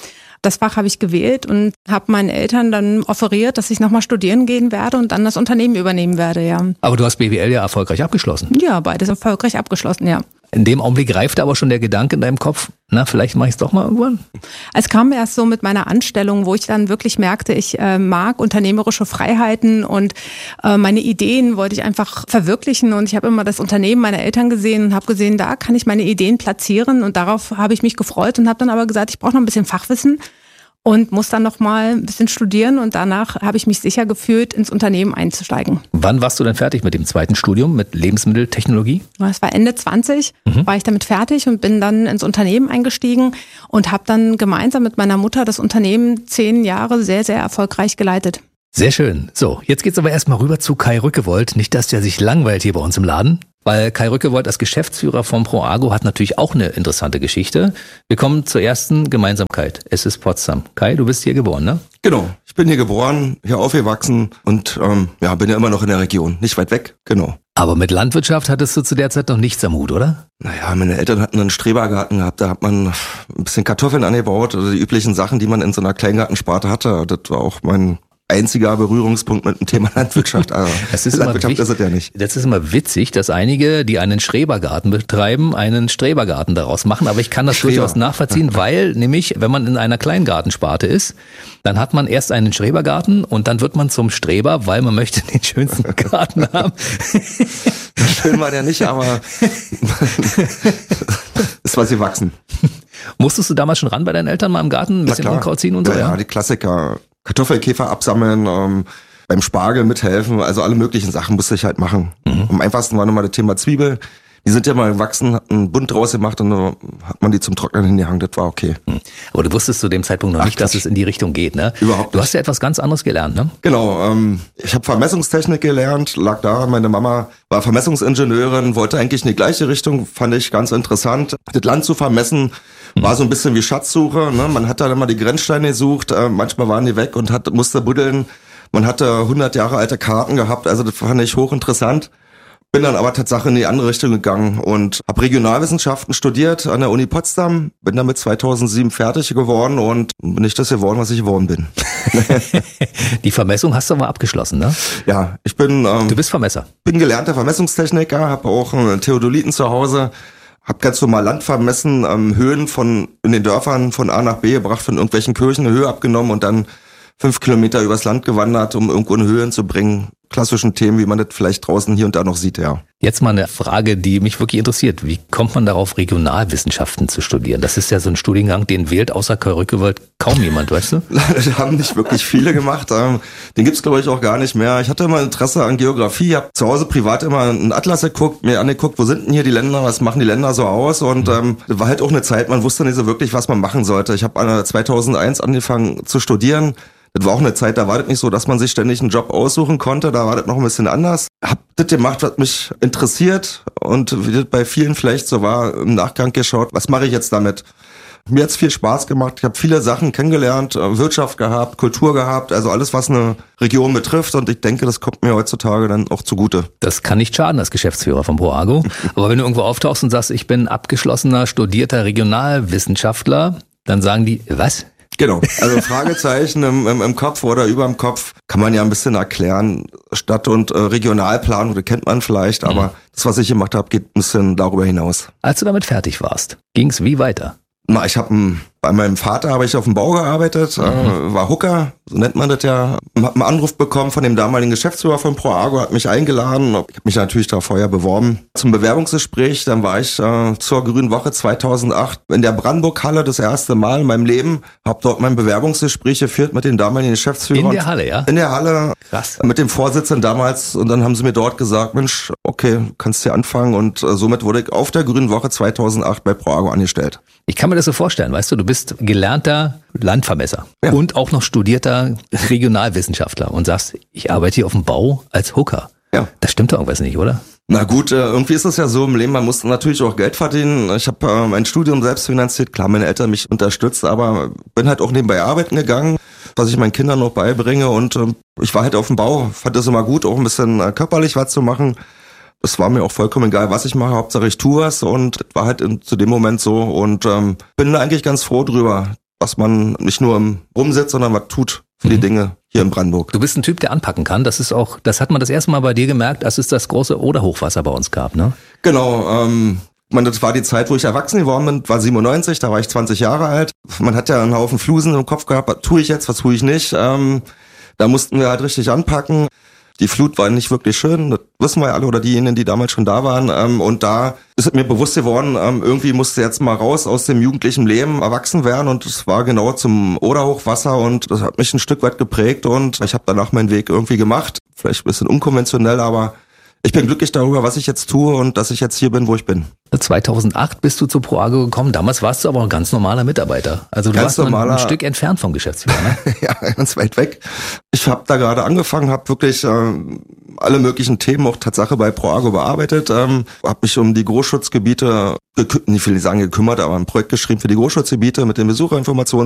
das Fach habe ich gewählt und habe meinen Eltern dann offeriert, dass ich nochmal studieren gehen werde und dann das Unternehmen übernehmen werde, ja. Aber du hast B W L ja erfolgreich abgeschlossen. Ja, beides erfolgreich abgeschlossen, ja. In dem Augenblick reifte aber schon der Gedanke in deinem Kopf, na, vielleicht mache ich es doch mal irgendwann? Es kam erst so mit meiner Anstellung, wo ich dann wirklich merkte, ich äh, mag unternehmerische Freiheiten und äh, meine Ideen wollte ich einfach verwirklichen und ich habe immer das Unternehmen meiner Eltern gesehen und habe gesehen, da kann ich meine Ideen platzieren und darauf habe ich mich gefreut und habe dann aber gesagt, ich brauche noch ein bisschen Fachwissen und muss dann noch mal ein bisschen studieren und danach habe ich mich sicher gefühlt, ins Unternehmen einzusteigen. Wann warst du dann fertig mit dem zweiten Studium, mit Lebensmitteltechnologie? Das war Ende zwanzig, mhm. war ich damit fertig und bin dann ins Unternehmen eingestiegen und habe dann gemeinsam mit meiner Mutter das Unternehmen zehn Jahre sehr, sehr erfolgreich geleitet. Sehr schön. So, jetzt geht's aber erstmal rüber zu Kai Rückewold. Nicht, dass der sich langweilt hier bei uns im Laden. Weil Kai Rückewold als Geschäftsführer von ProAgo hat natürlich auch eine interessante Geschichte. Wir kommen zur ersten Gemeinsamkeit. Es ist Potsdam. Kai, du bist hier geboren, ne? Genau. Ich bin hier geboren, hier aufgewachsen und ähm, ja, bin ja immer noch in der Region. Nicht weit weg, genau. Aber mit Landwirtschaft hattest du zu der Zeit noch nichts am Hut, oder? Naja, meine Eltern hatten einen Strebergarten gehabt. Da hat man ein bisschen Kartoffeln angebaut, also die üblichen Sachen, die man in so einer Kleingartensparte hatte. Das war auch mein einziger Berührungspunkt mit dem Thema Landwirtschaft. Also das ist Landwirtschaft immer, ist es ja nicht. Das ist immer witzig, dass einige, die einen Strebergarten betreiben, einen Strebergarten daraus machen. Aber ich kann das Streber. durchaus nachvollziehen, weil nämlich, wenn man in einer Kleingartensparte ist, dann hat man erst einen Strebergarten und dann wird man zum Streber, weil man möchte den schönsten Garten haben. Schön war der nicht, aber ist was gewachsen. Musstest du damals schon ran bei deinen Eltern mal im Garten, ein bisschen Unkraut ziehen und so? Ja, ja, die Klassiker. Kartoffelkäfer absammeln, ähm, beim Spargel mithelfen, also alle möglichen Sachen musste ich halt machen. Mhm. Am einfachsten war nochmal das Thema Zwiebel. Die sind ja mal gewachsen, hat einen Bund draus gemacht und dann hat man die zum Trocknen hingehangen, das war okay. Aber du wusstest zu dem Zeitpunkt noch Ach, nicht, dass es in die Richtung geht, ne? Überhaupt nicht. Du hast ja etwas ganz anderes gelernt, ne? Genau, ähm, ich habe Vermessungstechnik gelernt, lag da, meine Mama war Vermessungsingenieurin, wollte eigentlich in die gleiche Richtung, fand ich ganz interessant. Das Land zu vermessen war so ein bisschen wie Schatzsuche, ne? Man hat dann immer die Grenzsteine gesucht, äh, manchmal waren die weg und hat, musste buddeln. Man hatte hundert Jahre alte Karten gehabt, also das fand ich hochinteressant. Bin dann aber tatsächlich in die andere Richtung gegangen und habe Regionalwissenschaften studiert an der Uni Potsdam, bin damit zweitausendsieben fertig geworden und bin nicht das geworden, was ich geworden bin. Die Vermessung hast du aber abgeschlossen, ne? Ja, ich bin... Ähm, du bist Vermesser. Bin gelernter Vermessungstechniker, habe auch einen Theodoliten zu Hause, habe ganz normal Land vermessen, ähm, Höhen von in den Dörfern von A nach B gebracht, von irgendwelchen Kirchen eine Höhe abgenommen und dann fünf Kilometer übers Land gewandert, um irgendwo eine Höhe zu bringen. Klassischen Themen, wie man das vielleicht draußen hier und da noch sieht, ja. Jetzt mal eine Frage, die mich wirklich interessiert. Wie kommt man darauf, Regionalwissenschaften zu studieren? Das ist ja so ein Studiengang, den wählt außer Kai Rückewold kaum jemand, weißt du? Das haben nicht wirklich viele gemacht. Den gibt's glaube ich auch gar nicht mehr. Ich hatte immer Interesse an Geografie, habe zu Hause privat immer einen Atlas geguckt, mir angeguckt, wo sind denn hier die Länder, was machen die Länder so aus? Und ähm, das war halt auch eine Zeit, man wusste nicht so wirklich, was man machen sollte. Ich habe zweitausendeins angefangen zu studieren. Das war auch eine Zeit, da war das nicht so, dass man sich ständig einen Job aussuchen konnte, da war das noch ein bisschen anders. Hab das gemacht, was mich interessiert und wie das bei vielen vielleicht so war, im Nachgang geschaut, was mache ich jetzt damit? Mir hat's viel Spaß gemacht, ich habe viele Sachen kennengelernt, Wirtschaft gehabt, Kultur gehabt, also alles, was eine Region betrifft und ich denke, das kommt mir heutzutage dann auch zugute. Das kann nicht schaden als Geschäftsführer von ProAgo, aber wenn du irgendwo auftauchst und sagst, ich bin abgeschlossener, studierter Regionalwissenschaftler, dann sagen die, was? Genau, also Fragezeichen im, im, im Kopf oder über dem Kopf kann man ja ein bisschen erklären. Stadt- und äh, Regionalplanung, das kennt man vielleicht, aber mhm. das, was ich gemacht habe, geht ein bisschen darüber hinaus. Als du damit fertig warst, ging's wie weiter? Na, ich habe bei meinem Vater habe ich auf dem Bau gearbeitet, mhm. äh, war Hooker, so nennt man das ja. Hab einen Anruf bekommen von dem damaligen Geschäftsführer von ProAgo, hat mich eingeladen. Ich habe mich natürlich da vorher beworben zum Bewerbungsgespräch. Dann war ich äh, zur Grünen Woche zweitausendacht in der Brandenburg-Halle das erste Mal in meinem Leben. Habe dort mein Bewerbungsgespräch geführt mit den damaligen Geschäftsführern. In der Halle, ja? In der Halle. Krass. Mit dem Vorsitzenden damals. Und dann haben sie mir dort gesagt, Mensch, okay, kannst hier anfangen. Und äh, somit wurde ich auf der Grünen Woche zweitausendacht bei ProAgo angestellt. Ich kann mir das so vorstellen, weißt du, du bist gelernter Landvermesser ja. und auch noch studierter Regionalwissenschaftler und sagst, ich arbeite hier auf dem Bau als Hooker. Ja. Das stimmt doch irgendwas nicht, oder? Na gut, irgendwie ist es ja so im Leben, man muss natürlich auch Geld verdienen. Ich habe äh, mein Studium selbst finanziert, klar, meine Eltern mich unterstützt, aber bin halt auch nebenbei arbeiten gegangen, was ich meinen Kindern noch beibringe und äh, ich war halt auf dem Bau, fand es immer gut, auch ein bisschen äh, körperlich was zu machen. Es war mir auch vollkommen egal, was ich mache, Hauptsache ich tue was und war halt in, zu dem Moment so und ähm, bin da eigentlich ganz froh drüber. dass man nicht nur rumsitzt, sondern was tut für die Dinge hier in Brandenburg. Du bist ein Typ, der anpacken kann. Das ist auch, das hat man das erste Mal bei dir gemerkt, als es das große Oder-Hochwasser bei uns gab, ne? Genau, ähm, man, das war die Zeit, wo ich erwachsen geworden bin, war siebenundneunzig, da war ich zwanzig Jahre alt. Man hat ja einen Haufen Flusen im Kopf gehabt, was tue ich jetzt, was tue ich nicht. Ähm, da mussten wir halt richtig anpacken. Die Flut war nicht wirklich schön, das wissen wir ja alle, oder diejenigen, die damals schon da waren. Ähm, und da ist es mir bewusst geworden, ähm, irgendwie musste jetzt mal raus aus dem jugendlichen Leben, erwachsen werden. Und es war genau zum Oder-Hochwasser und das hat mich ein Stück weit geprägt. Und ich habe danach meinen Weg irgendwie gemacht. Vielleicht ein bisschen unkonventionell, aber ich bin glücklich darüber, was ich jetzt tue und dass ich jetzt hier bin, wo ich bin. zweitausendacht bist du zu ProAgro gekommen. Damals warst du aber ein ganz normaler Mitarbeiter. Also du Ganz warst noch ein, normaler- ein Stück entfernt vom Geschäftsführer, ne? Ja, ganz weit weg. Ich habe da gerade angefangen, habe wirklich ähm, alle möglichen Themen auch Tatsache bei ProAgro bearbeitet, ähm, habe mich um die Großschutzgebiete, gekü- nicht will ich sagen gekümmert, aber ein Projekt geschrieben für die Großschutzgebiete mit den Besucherinformationen.